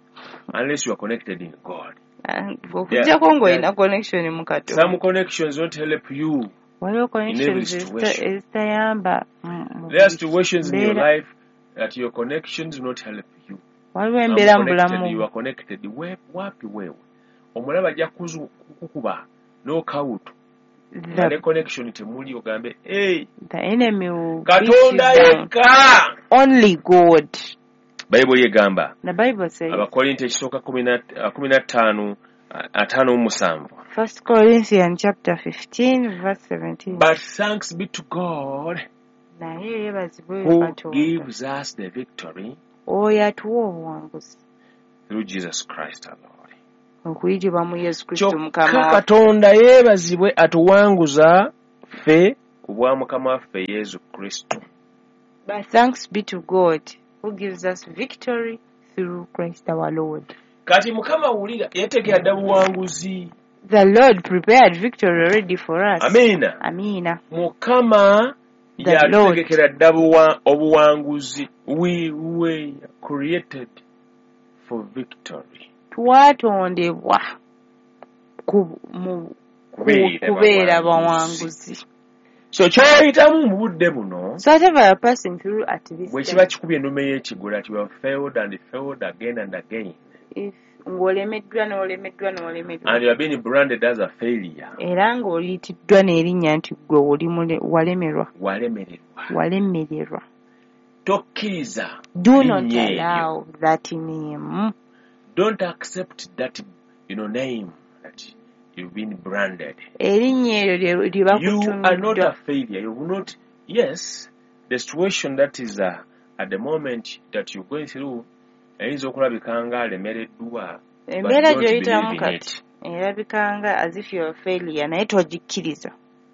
unless you are connected in God. Okujjako ng'olina connection mu Katonda. Some connections won't help you. Waliwo connections every ezita- situation. ezitayamba mu- mu There are buli situations in your mbeera. life that your connections will not help you. Waliwo I'm embeera mu connected, bulamu you are connected. We- wapi wewe omulaba ajja kuzu- kukukuba n'okawutu nga ne the, connection temuli ogambe hey, the enemy will beat you Katonda down. yekka. Only God. Bayibuli egamba The Bible says, Abakorinto ekisooka kumi na kumi na ttaano ataano mu musanvu. First Corinthians chapter fifteen, verse seventeen. But thanks be to God Naye yeebazibwe who Katonda gives us the victory oyo atuwa obuwanguzi through Jesus Christ our Lord. okuyitibwa mu Yesu Kristo Mukama kyokka waffe. Katonda yeebazibwe atuwanguza ffe ku bwa Mukama waffe Yesu Kristo. But thanks be to God who gives us victory through Christ our Lord. Kati Mukama wulira yategera dda buwanguzi. The Lord prepared victory already for us. Amina. Amina. Mukama The yategekera dda buwa- obuwanguzi. We were created for victory. Twatondebwa ku- mu- ku- Kubeera kubeera bawanguzi. bawanguzi. So kyoyitamu mu budde buno So whatever you're passing through at this bwe kiba time, kikubye ennume y'ekigula ti you have failed and failed again and again if ng'olemeddwa n'olemeddwa n'olemeddwa and you have been branded as a failure, era ng'oliyitiddwa n'erinnya nti ggwe oli mule- walemerwa walemererwa, walemererwa, tokkiriza do not linnya eryo. allow that name. Don't accept that, you know, name that you've been branded. Erinnya eryo lye- lye You are not bakutumiddwa. a failure. You will not. Yes, the situation that is uh, at the moment that you're going through, eyinza okulabika nga alemereddwa. but Embeera don't gy'oyitamu believe in kati it. erabika nga as if you're a failure naye togikkiriza.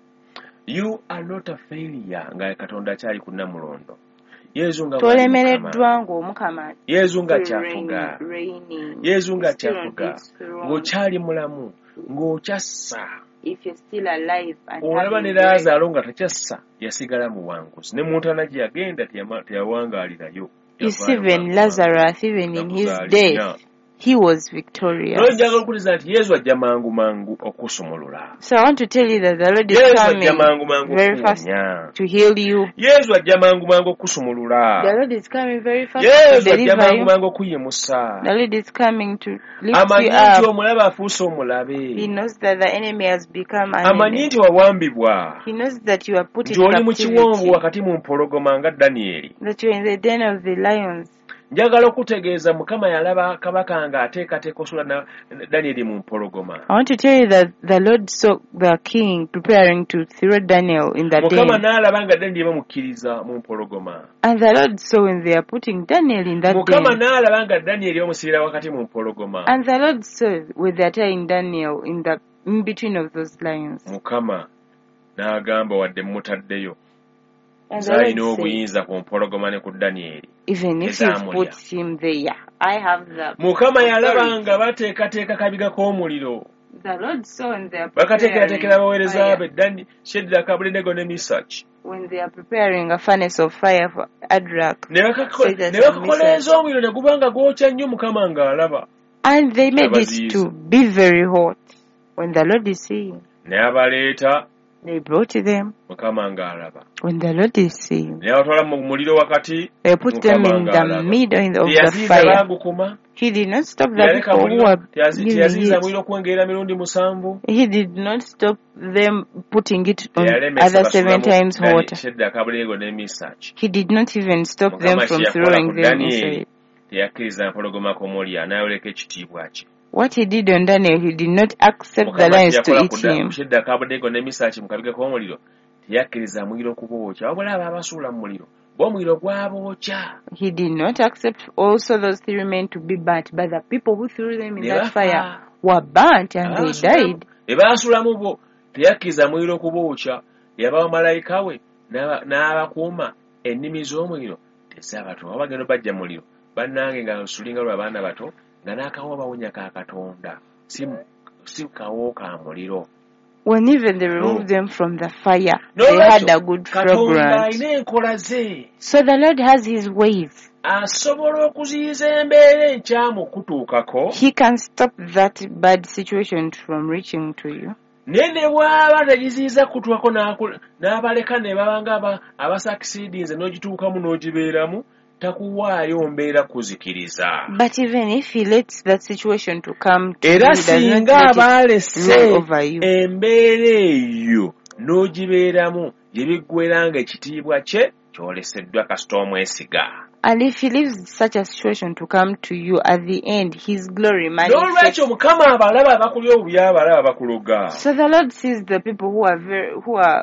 You are not a failure nga Katonda akyali ku Namulondo. Yesu nga bw'ali Mukama. Tolemereddwa ng'omukama Yesu nga reign- kyafuga. reigning. Yesu nga Still on kyafuga. his throne. Ng'okyali mulamu. Ng'okyassa. If you're still alive and Olaba having ne breath, Laazaalo nga takyassa yasigala muwanguzi. Ne Montana gye yagenda teyama- teyawangaalirayo. you see Yavaayo even wangu- Lazarus, even in his Nakuzaalinya. death, he was victorious. Naye njagala okutegeeza nti Yesu ajja mangu mangu okusumulula. So I want to tell you that the Lord is Yesu ajja mangu coming mangu very fast okuwonya. to heal you. Yesu ajja mangu mangu The okusumulula. Lord is coming very fast to Yesu ajja deliver mangu you. mangu okuyimusa. The Lord is coming to lift Amanyi you nti up. omulabe afuuse He omulabe. knows that the enemy has become an Amanyi enemy. nti wawambibwa. He knows that you are put in Nti oli mu kiwonvu captivity, wakati mu mpologoma nga Danyeri. that you're in the den of the lions. Njagala okutegeeza Mukama yalaba kabaka nga ateekateeka osula na Danyeri mu mpologoma. I want to tell you that the Lord saw the king preparing to throw Daniel in the Mukama den. n'alaba nga Danyeri bamukkiriza mu mpologoma. And the Lord saw when they are putting Daniel in that Mukama den. n'alaba nga Danyeri bamusibira wakati mu mpologoma. And the Lord saw when they are tying Daniel in the in between of those lions. Mukama n'agamba wadde mutaddeyo. And the Lord Zaalina said, obuyinza ku mpologoma ne ku Danyeri. even if you Ezamulya. put him there, I have the Mukama yalaba authority. nga bateekateeka kabiga k'omuliro. The Lord saw when they are Bakateekerateekera abaweereza preparing be Dani, Shadraka, Abednego ne Misaki. when they are preparing a furnace of fire for Adrak, Ne bakako- Shadrach ne and bakakoleeza omuliro ne guba nga gwokya nnyo Mukama ng'alaba. and they made it Abaziyiza. to be very hot. When the Lord is seeing, Ne abaleeta they brought them. Mukama ng'alaba. When the Lord is seeing, Ne abatwala mu muliro wakati they put them Mukama in the ng'alaba. middle of the Teyaziyiza fire. baagukuma. He did not stop the Yaleka people who muliro. were Teyazi- giving Teyaziyiza it. muliro kwengerera mirundi musanvu. He did not stop them putting it on Teyalemesa other seven basulamu times Dani- hotter. Shadraka, Abednego ne Misaki. He did not even stop them Mukama from kye yakola throwing ku them Danyeri inside. teyakkiriza mpologoma kumulya n'ayoleka ekitiibwa kye. What he did on Daniel, he did not accept the Mukama kye lions to yakola eat ku Da- him. ku Shadraka, Abednego ne Misaki mu kabiga k'omuliro teyakkiriza muliro kubookya wabula abo abasuula mu muliro bo omuliro gwabookya. He did not accept also those three men to be burnt, but the people who threw them in Ne that bafa. fire were burnt and they died. Ne baasulamu bo teyakkiriza muliro kubookya. Yabawa malayika we n'aba- n'abakuuma ennimi z'omuliro tezaabatuwa bagenda bajja muliro bannange nga sulinga lw'abaana bato nga n'akawo bawonya ka Katonda si si kawo ka muliro. When even they removed No. them from the fire, No, they had lwekyo, a good Katonda fragrance. alina enkola ze. So the Lord has his ways. Asobola okuziyiza embeera enkyamu okutuukako He can stop that bad situation from reaching to you. naye ne bw'aba tegiziyiza kutuukako n'aku- n'abaleka ne baba nga abasakisiidinze n'ogituukamu n'ogibeeramu takuwaayo mbeera kuzikiriza. But even if he lets that situation to come to you, Era he does not singa let it abaalese roll over you. embeera eyo n'ogibeeramu gye biggwera nga ekitiibwa kye kyoleseddwa kasita omwesiga. And if he leaves such a situation to come to you, at the end, his glory manifests. N'olwekyo Mukama abalaba abakulya obubi abalaba bakuloga. So the Lord sees the people who are very, who are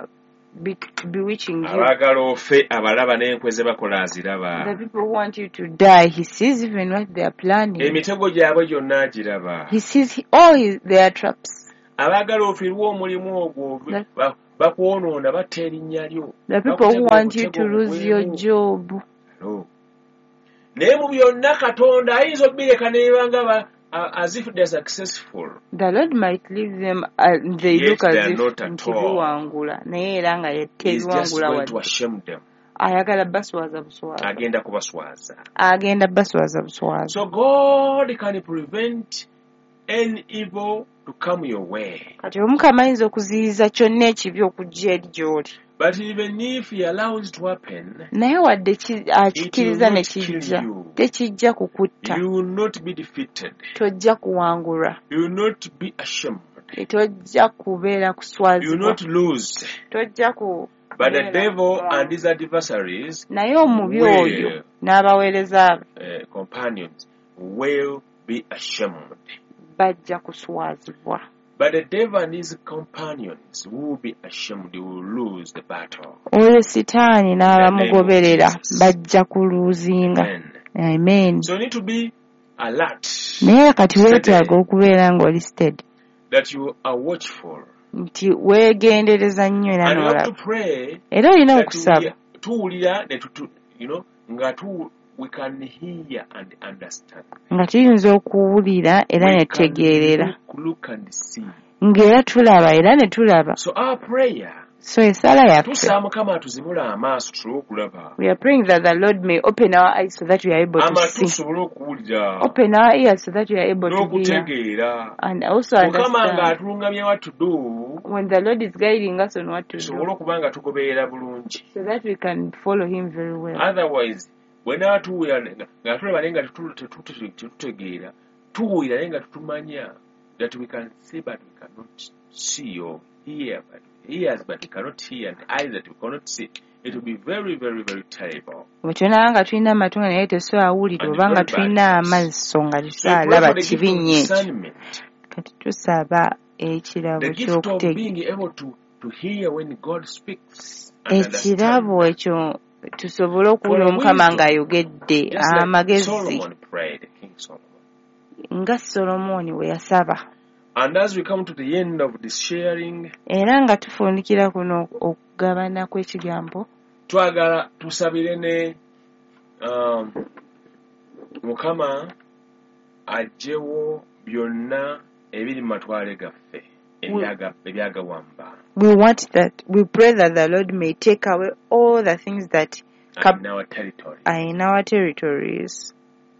be, bewitching you. Abagala ofe abalaba n'enkwe ze bakola aziraba. The people who want you to die, he sees even what they are planning. Emitego gyabwe gyonna agiraba. He sees all his, their traps. Abagala ofirwa omulimu ogwo bakwonoona batta erinnya lyo. The people who want you to lose your job. No. Naye mu byonna Katonda ayinza okubireka nebanga as if they are successful. The Lord might leave them and they Yet look as they are if not at ntibiwangula naye era nga He is just yetebiwangula going to wadde. ashame them. Ayagala baswaza buswaza. Agenda kubaswaza. Agenda baswaza buswaza. So God can prevent any evil to come your way. Kati Omukama ayinza okuziyiza kyonna ekibi okujja eri gy'oli. But even if He allows it to happen, Naye wadde akikkiriza It will ne not kill kijja you. tekijja kukutta. you will not be defeated. Tojja kuwangulwa. You will not be ashamed. Tojja kubeera You will kuswazibwa. not lose. Tojja ku But the kubeera devil kuwangulwa. and his adversaries, Naye omubi will- oyo n'abaweereza be uh, companions, will be ashamed. bajja kuswazibwa. But the devil and his companions will be ashamed. They will lose the battle. Oyo sitaani n'abamugoberera bajja kuluuzinga. Amen. Amen. So you need to be alert, Naye kati weetaaga okubeera ng'oli steady. that you are watchful. Nti weegendereza nnyo era And you have n'olaba. to pray Era olina that okusaba. we- tuwulira ne tutu- you know, nga tu- we can hear and understand. Nga tuyinza okuwulira era ne We can tutegeerera. look, look and see. Ng'era tulaba era ne tulaba. So our prayer, So ensala yaffe. tusaba Mukama atuzibule amaaso tusobole okulaba. We are praying that the Lord may open our eyes so that we are able to Amatu see. tusobole okuwulira. Open our ears so that we are able to hear. N'okutegeera. And also Mukama understand ng'atulungamya what to do, when the Lord is guiding us on what to tusobole do okuba nga tugoberera bulungi. so that we can follow Him very well. Otherwise, bwe naaba tuwulira nga tulaba naye nga tetu- tetu- tetu- tetutegeera, tuwulira naye nga tetumanya, that we can see but we cannot see, or hear but ears but we cannot hear, and eyes that we cannot see. It will be very, very, very terrible. Bwe tunaba nga tulina amatu nga naye tetusobola And oba nga very tulina bad. amaaso nga So we pray tetusalaba for the gift kibi of nnyo ekyo. discernment, Kati tusaba ekirabo the gift of ky'okutegeera. being able to, to hear when God speaks and Ekirabo understand. ekyo tusobole okuwulira For Omukama wisdom. ng'ayogedde Just like amagezi Solomon prayed, King Solomon. nga Solomooni bwe yasaba. And as we come to the end of this sharing, Era nga tufundikira kuno okugabana kw'ekigambo, twagala tusabire ne um, Mukama aggyewo byonna ebiri mu matwale gaffe ebyaga- ebyagawamba we want that, we pray that the Lord may take away all the things that in our territory. are in our territories.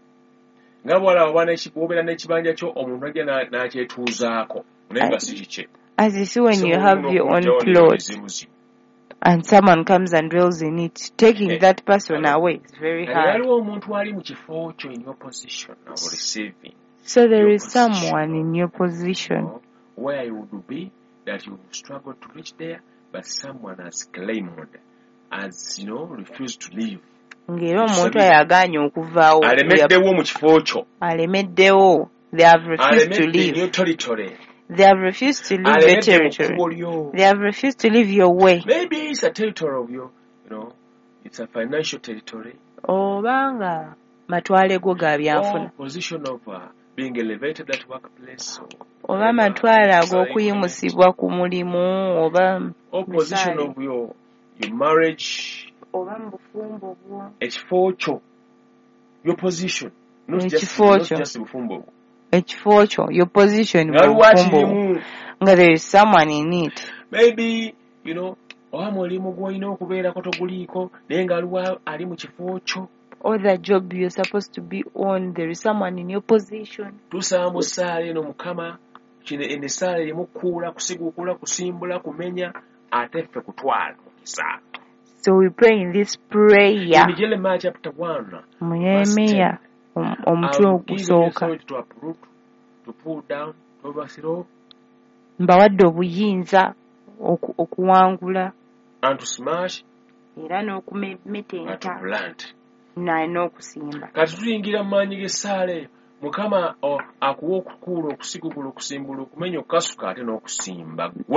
Nga bw'olaba oba n'eki- bw'obeera n'ekibanja kyo omuntu ajja na- n'akyetuuzaako naye nga si kikye. As you see when So you olina have your own okuggyawo plot n'ebizibuzibu. and someone comes and dwells in it, taking Eh, that person hello. away is very Naye hard. waliwo omuntu ali mu kifo kyo in your position of receiving, So there your is position. someone in your position know, where you would be, that you struggle to reach there, but someone has claimed, has, you know, refused to leave. ng'era omuntu ayagaanye okuvaawo Alemeddewo mu kifo kyo. alemeddewo. They have refused to Alemedde leave. your territory. They have refused to leave the Alemedde mu territory. kkubo lyo. They have refused to leave your way. Maybe it's a territory of your, you know, it's a financial territory, Oba nga matwale go ga byanfuna. or position of uh, being elevated at workplace, or, Oba matwale ag'okuyimusibwa ku mulimu, oba or position misale. of your, your marriage, oba mu bufumbo bwo. ekifo kyo, your position, not just, Ekifo not kyo. just bufumbo. Ekifo kyo, your position mu Nga bufumbo bwo. lwakirimu, Nga there is someone in it. maybe, you know, oba mulimu gw'olina okubeerako toguliiko, naye nga aliwo ali mu kifo kyo, Or the job you're supposed to be on, there is someone in your position. tusaba mu ssaala eno Mukama, kino eno essaala erimu kukuula, kusiguukula, kusimbula, kumenya, ate ffe kutwala mu kisaala. So we pray in this prayer. In Jeremiah chapter one, Mu Yeremiya om- omutwe I'll give you the ogusooka. authority to uproot, to pull down, to overthrow, Mbawadde obuyinza oku- okuwangula and to smash, era and to n'okumetenta plant. na n'okusimba. Kati tuyingira mu maanyi g'essaala eyo, Mukama o, akuwa okukuula, okusigugula, okusimbula, okumenya, okukasuka ate n'okusimba gwe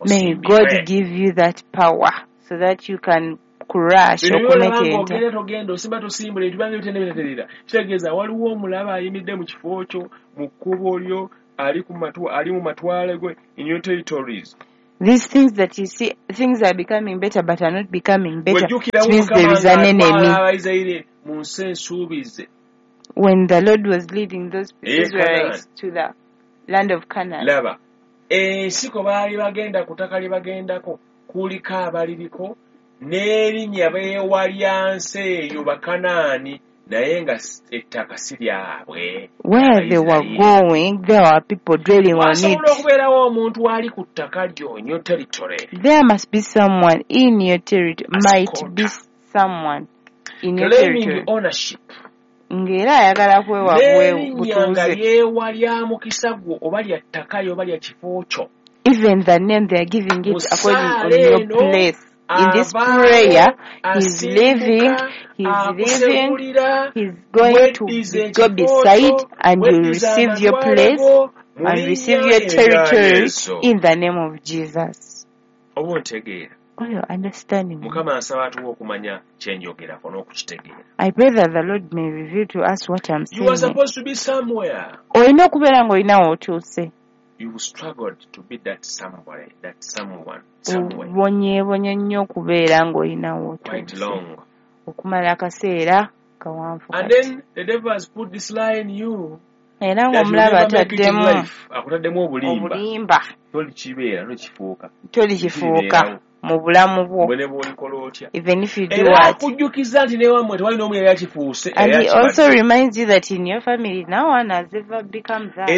May God give you that power so that you can crush or ogenda togenda osimba tosimbula etubanga bitendebeterera kitegeeza waliwo omulaba ayimidde mu kifo kyo mu kkubo lyo ali ku matwa ali mu matwale gwe in your territories. These things that you see, things are becoming better but are not becoming better. It means there is an enemy. When the Lord was leading those Israelites to the land of Canaan. Laba, ensiko baali bagenda kutaka lye bagendako kuliko abaliriko n'erinnya beewalyansi eyo Bakanaani naye nga ettaka si lyabwe. Where they were going, there were people dwelling on it. Okubeerawo omuntu ali ku ttaka lyo in your territory. There must be someone in your territory. Might be someone in your territory. Claiming ownership. Ng'era ayagala kwewa butuuze. Yeewalya mukisa gwo oba lya ttaka lyo oba lya kifo kyo. Even the name they are giving it according to your place. In this prayer, he's living, he's living, he's going to go beside and you receive your place and receive your territory in the name of Jesus. Oh, you're understanding. I pray that the Lord may reveal to us what I'm saying. You are supposed to be somewhere. You struggled to be that somebody, that someone, somewhere. Quite long. And then the devil has put this lie in you. That you never make it in life. Akutaddemu obulimba. Tolikibeera, tolikifuuka. Mu bulamu bwo. Even if you do what. And he also reminds you that in your family no one has ever become that.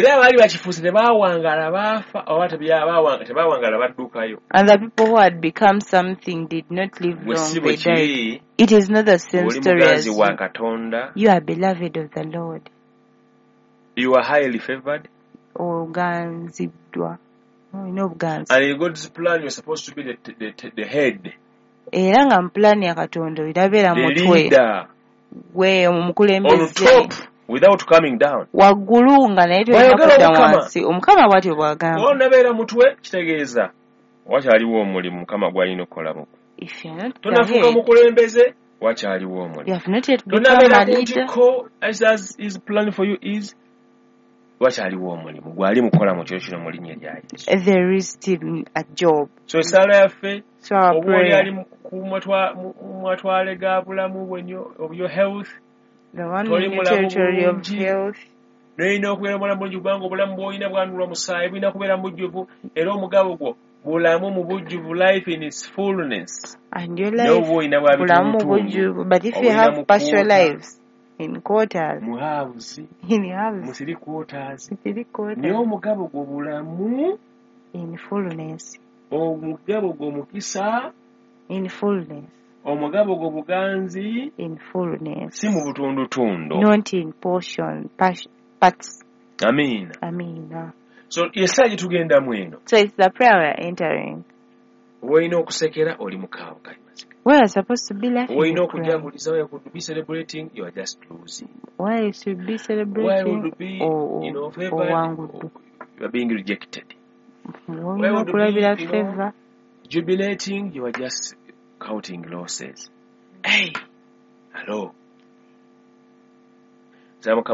And the people who had become something did not live long, they died. It is not the same story as you. You are beloved of the Lord. You are highly favored. Oganzibwa. Oh, no guns. And in God's plan, you're supposed to be the, the, the, the head. Era nga mpulani ya Katonda irabera mutwe. We omukulembeze. On top without coming down. Waggulu nga naye tolina wansi. Omukama bw'atyo bw'agamba. Bw'onabeera mutwe kitegeeza wakyaliwo omulimu Mukama gw'alina okukolako. If you're not tonafuuka mukulembeze wakyaliwo omulimu. You have not yet become a leader. Tonabera as, as his plan for you is wakyaliwo omulimu gwali mukola mu kyo kino mu linnya lya Yesu. There is still a job. So essaala yaffe obwoli ali ku matwale ga bulamu bwenyo of your health. The one in the territory of health. N'olina okubeera mulamu bulungi kubanga obulamu bw'olina bwandulwa musaayi bulina kubeera mujjuvu era omugabo gwo bulamu mu bujjuvu, life in its fullness. And your life bulamu bujjuvu, but if you have partial lives in quarters, muhabuzi in house, musiri quarters, musiri quarters, niyo omugabo gwo bulamu in fullness, omugabo gwo mukisa in fullness, omugabo gwo buganzi in fullness, si mu butundutundu, not in portion parts. Amen. Amen. So yesaji tugenda mweno. So it's the prayer we are entering. Woino okusekera oli mukaawo kali mazika. We are supposed to be laughing. Woino okujaguliza, we could be celebrating, you are just losing. Why you should be celebrating? Why would you be, or, you know, favored, or, or you are being rejected? Why would you be, you know, jubilating, you are just counting losses. Hey, hello. I pray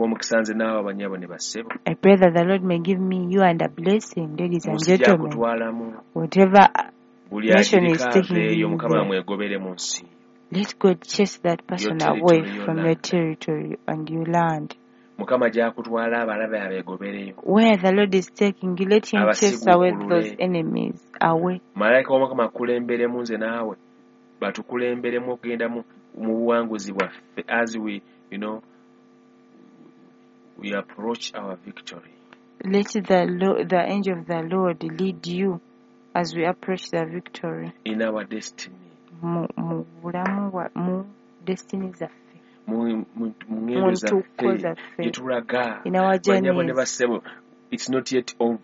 that the Lord may give me you and a blessing, ladies and gentlemen. Whatever nation is taking you there, let God chase that person away from your territory and your land. Where the Lord is taking you, let Him chase away those enemies away. As we, you know, we approach our victory. Let the Lord, the angel of the Lord lead you as we approach the victory. In our destiny. Mu bulamu wa mu destiny zaffe. Mu ntuuko zaffe. In our journey. It's not yet over.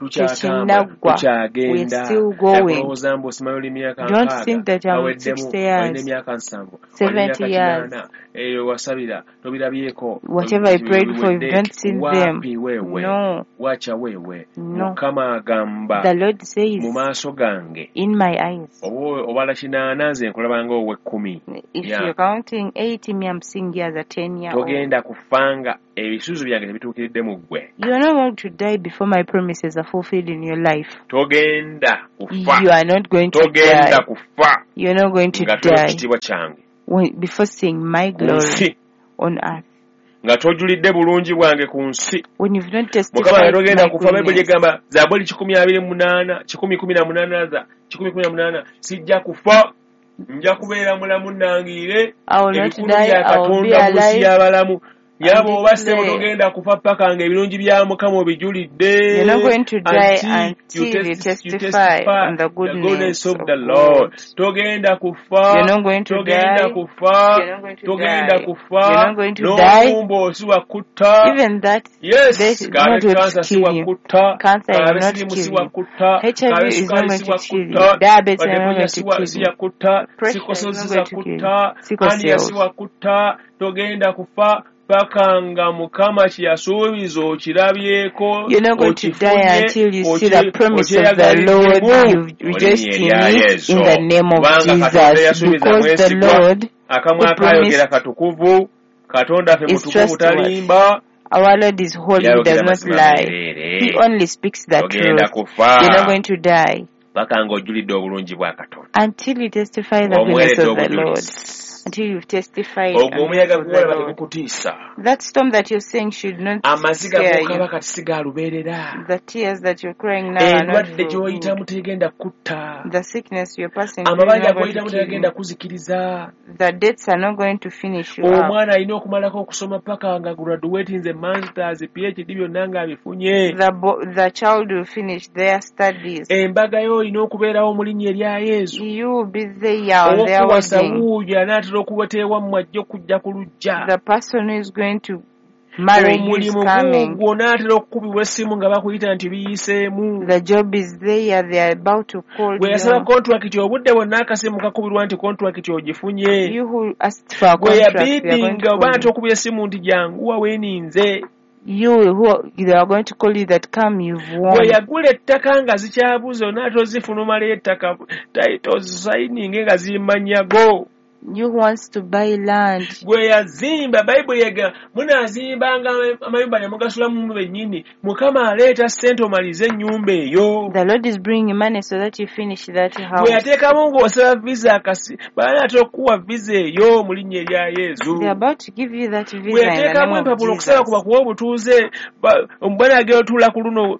tukyatambula tukyagenda we're still going. yakulowooza mbu osimayo oli myaka Don't think that I'm aweddemu sixty olina years, emyaka nsanvu seventy years. eyo wasabira tobirabyeko Whatever I prayed for, you don't see them. wapi wewe No. wacha wewe No. Mukama agamba The Lord says, mu maaso gange in my eyes. oba obala kinaana nze nkulabanga ow'ekkumi If Yeah. you're counting eighty, me I'm seeing you as a ten year old. togenda kufanga ebisuubizo byange tebituukiridde mu ggwe You are not going to die before my promises are fulfilled in your life. togenda kufa You are not going to togenda die. kufa You're not going to nga tuli die ekitiibwa kyange when, before seeing my ku glory nsi on earth. nga tojulidde bulungi bwange ku nsi When you've not mukama testified yatogenda my kufa bayibuli goodness. egamba zabuli kikumi abiri munaana kikumi kumi na munaana za kikumi kumi na munaana sijja kufa nja kubeera mulamu nangiire I will not ebikulu die, bya I will be katonda mu nsi alive. y'abalamu yaba and oba sebo declare. togenda kufa paka nga ebirungi bya mukama obijulidde You're not going to die until until you testi- you testify on the goodness of of the Lord. God. Togenda kufa You're not going to togenda die. kufa You're not going to togenda die. kufa You're not going to die. n'omumbo si wakutta Even that, yes death is kale not going kansa to si kill you. wakutta Cancer kale will not sirimu kill si you. wakutta H I V kale is sukali not si going to kill you. wakutta Diabetes is not badebunya going si to wa- kill si you. yakutta Pressure sikoso is si not going to kill you. zakutta Sickle aniya si cells. wakutta togenda kufa paka nga mukama kyeyasuubiza okirabyeko You're not going to okifunye, die until you see oki- the promise of the okyeyagaliddemu. Lord. You've rejoiced in it in the name of Kubanga Katonda Jesus. yasuubiza Because the mwesigwa, Lord, akamwa who akayogera promised, katukuvu katonda ffe is mutukuvu trustworthy. talimba Our Lord is holy, he does yayogera not mazima lie. mereere. He only speaks the Togenda truth. kufa You're not going to die paka ng'ojjulidde obulungi bwa katonda until you testify the goodness omuweeredde of the Lord. obujulizi Until you've testified ogwo on behalf omuyaga of the gwolaba Lord. tegukutiisa That storm that you're saying should not amaziga scare gokaba you. kati si gaalubeerera The tears that you're crying now are not endwadde for gy'oyitamu good. tegenda kutta The sickness you're passing through is amabanja not going to g'oyitamu kill tegenda you. kuzikiriza The dates are not going to finish you up. omwana alina okumalako okusoma paka nga graduatinze masters phd byonna ng'abifunye The, bo- the child will finish their studies. embaga yo olina okubeerawo mu linnya erya yesu You will be there on their owokuwasa wedding. wuuyo anaatera okubateewamu ajja okujja ku lujja The person who is going to marry you is omulimu coming. guugwo naatera okukubibwa essimu nga bakuyita nti biyiseemu The job is there. They are about to call bwe yasaba you. kontrakiti obudde bwonna akasimu kakubirwa nti kontrakiti ogifunye You who asked for a bwe contract, they are going yabiidinga to oba call nti you. okubya essimu nti janguwa weeninze You who they are going to call you that come, you've bwe won. yagula ettaka nga zikyabuze onaatera ozifuna omalayo ettaka titles sayininge nga zimanyago You who wants to buy land. bwe yazimba bayibuli ega munaazimbanga amayumba ne mugasulamu bennyini mukama aleeta ssente omalize ennyumba eyo The Lord is bringing money so that you finish that bwe house. yateekamu ng'osaba visa akasi banaatera okukuwa visa eyo mu linnya erya yesu They are about to give you that bwe visa in the yateekamu name of empapula okusaba kuba Jesus. kuwa obutuuze omubwana agera otuula ku luno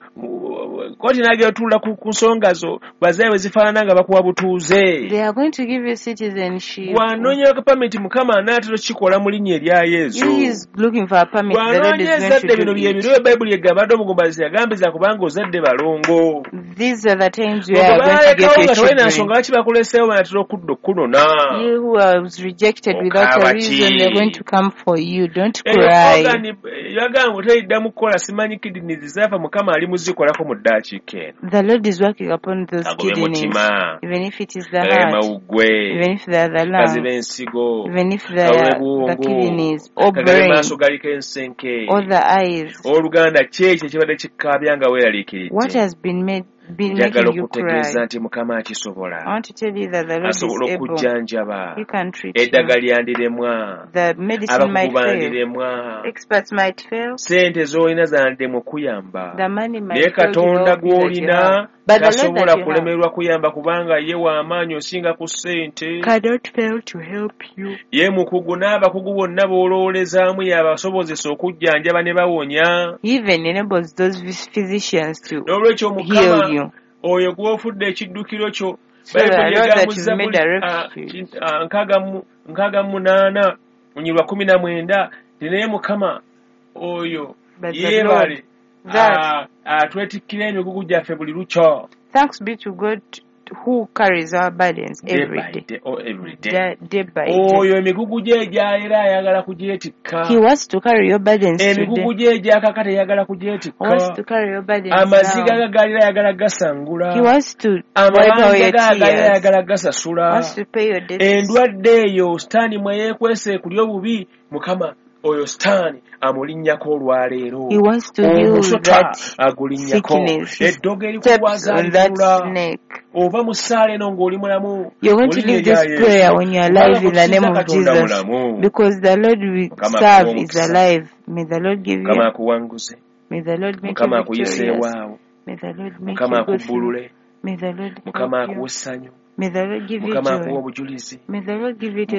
koti n'agera otuula ku ku nsonga zo bazaye bwe zifaanana nga bakuwa butuuze They are going to give you citizenship. bw'anoonyera kapamiti mukama anaatera okukikola mu linnya erya yesu You is looking for a permit. The Lord bw'anoonya is going ezadde to bino do bye it. biro bayibuli egabadde omugombazi yagambiza kubanga ozadde balongo These are the times we bwe are going to balekawo get nga your tewalina nsonga children. lwaki bakuleseewo banatera okudda okunona You who was rejected without a Okaba reason, ki? they're going to come for you. Don't eyo cry. ogani yagamba otayiddamu kukola simanyi kidinizi zaafa mukama ali muzikolako mu ddakiika eno The Lord is working upon those agobe kidneys, mutima even if it is the galabe heart, mawuggwe even if they are the kazi lungs, b'ensigo even if they kawule are the bwongo kidneys, or kagale brain, maaso galiko ensenke or the eyes. oluganda kyekyo ekibadde kikkaabya nga What weeraliikiridde has been made been njagala making you okutegeeza cry? nti mukama I akisobola want to tell you that the Lord is asobola able. okujjanjaba He can treat you. eddagala lyandiremwa The medicine abakugu might fail. bandiremwa Experts might fail. sente z'olina zandiremwa okuyamba The money might naye fail to katonda help you that you gw'olina have. But the Lord tasobola that you have kulemererwa kuyamba kubanga ye w'amaanyi osinga ku ssente cannot fail to help you. ye mukugu n'abakugu bonna b'olowoolezaamu y'abasobozesa okujjanjaba ne bawonya He even enables those phys- physicians to n'olwekyo heal mukama you. oyo gw'ofudde ekiddukiro kyo So the bayibuli Lord that egamuza you've made a refuge. nkaaga mu munaana munyirwa kumi na mwenda ti naye mukama oyo But the yeebale Lord that atwetikkira emigugu gyaffe buli lukyo thanks be to God who carries our burdens every day by day. day or every day. Day, day by Oyo day. emigugu gye egyayera ayagala kugyetikka. He wants to carry your burdens today. Emigugu gye egyakaka teyagala kugyetikka. He wants to carry your burdens Amaziga now. gagalira ayagala gasangula. He wants to wipe away your tears. ayagala gasasula. He wants to pay your debts. Endwadde eyo sitaani mwe yeekwese ku ly'obubi Mukama oyo sitaani amulinnyako olwaleero. He wants to heal that sickness. He steps on that snake. Oba mu ssaala eno ng'oli mulamu. You're going to leave this prayer when you're alive in the name of Jesus. Because the Lord we serve is alive. May the Lord give you. May the Lord make you victorious. May the Lord make you go through. May the Lord help you. May the Lord give you joy. May the Lord give you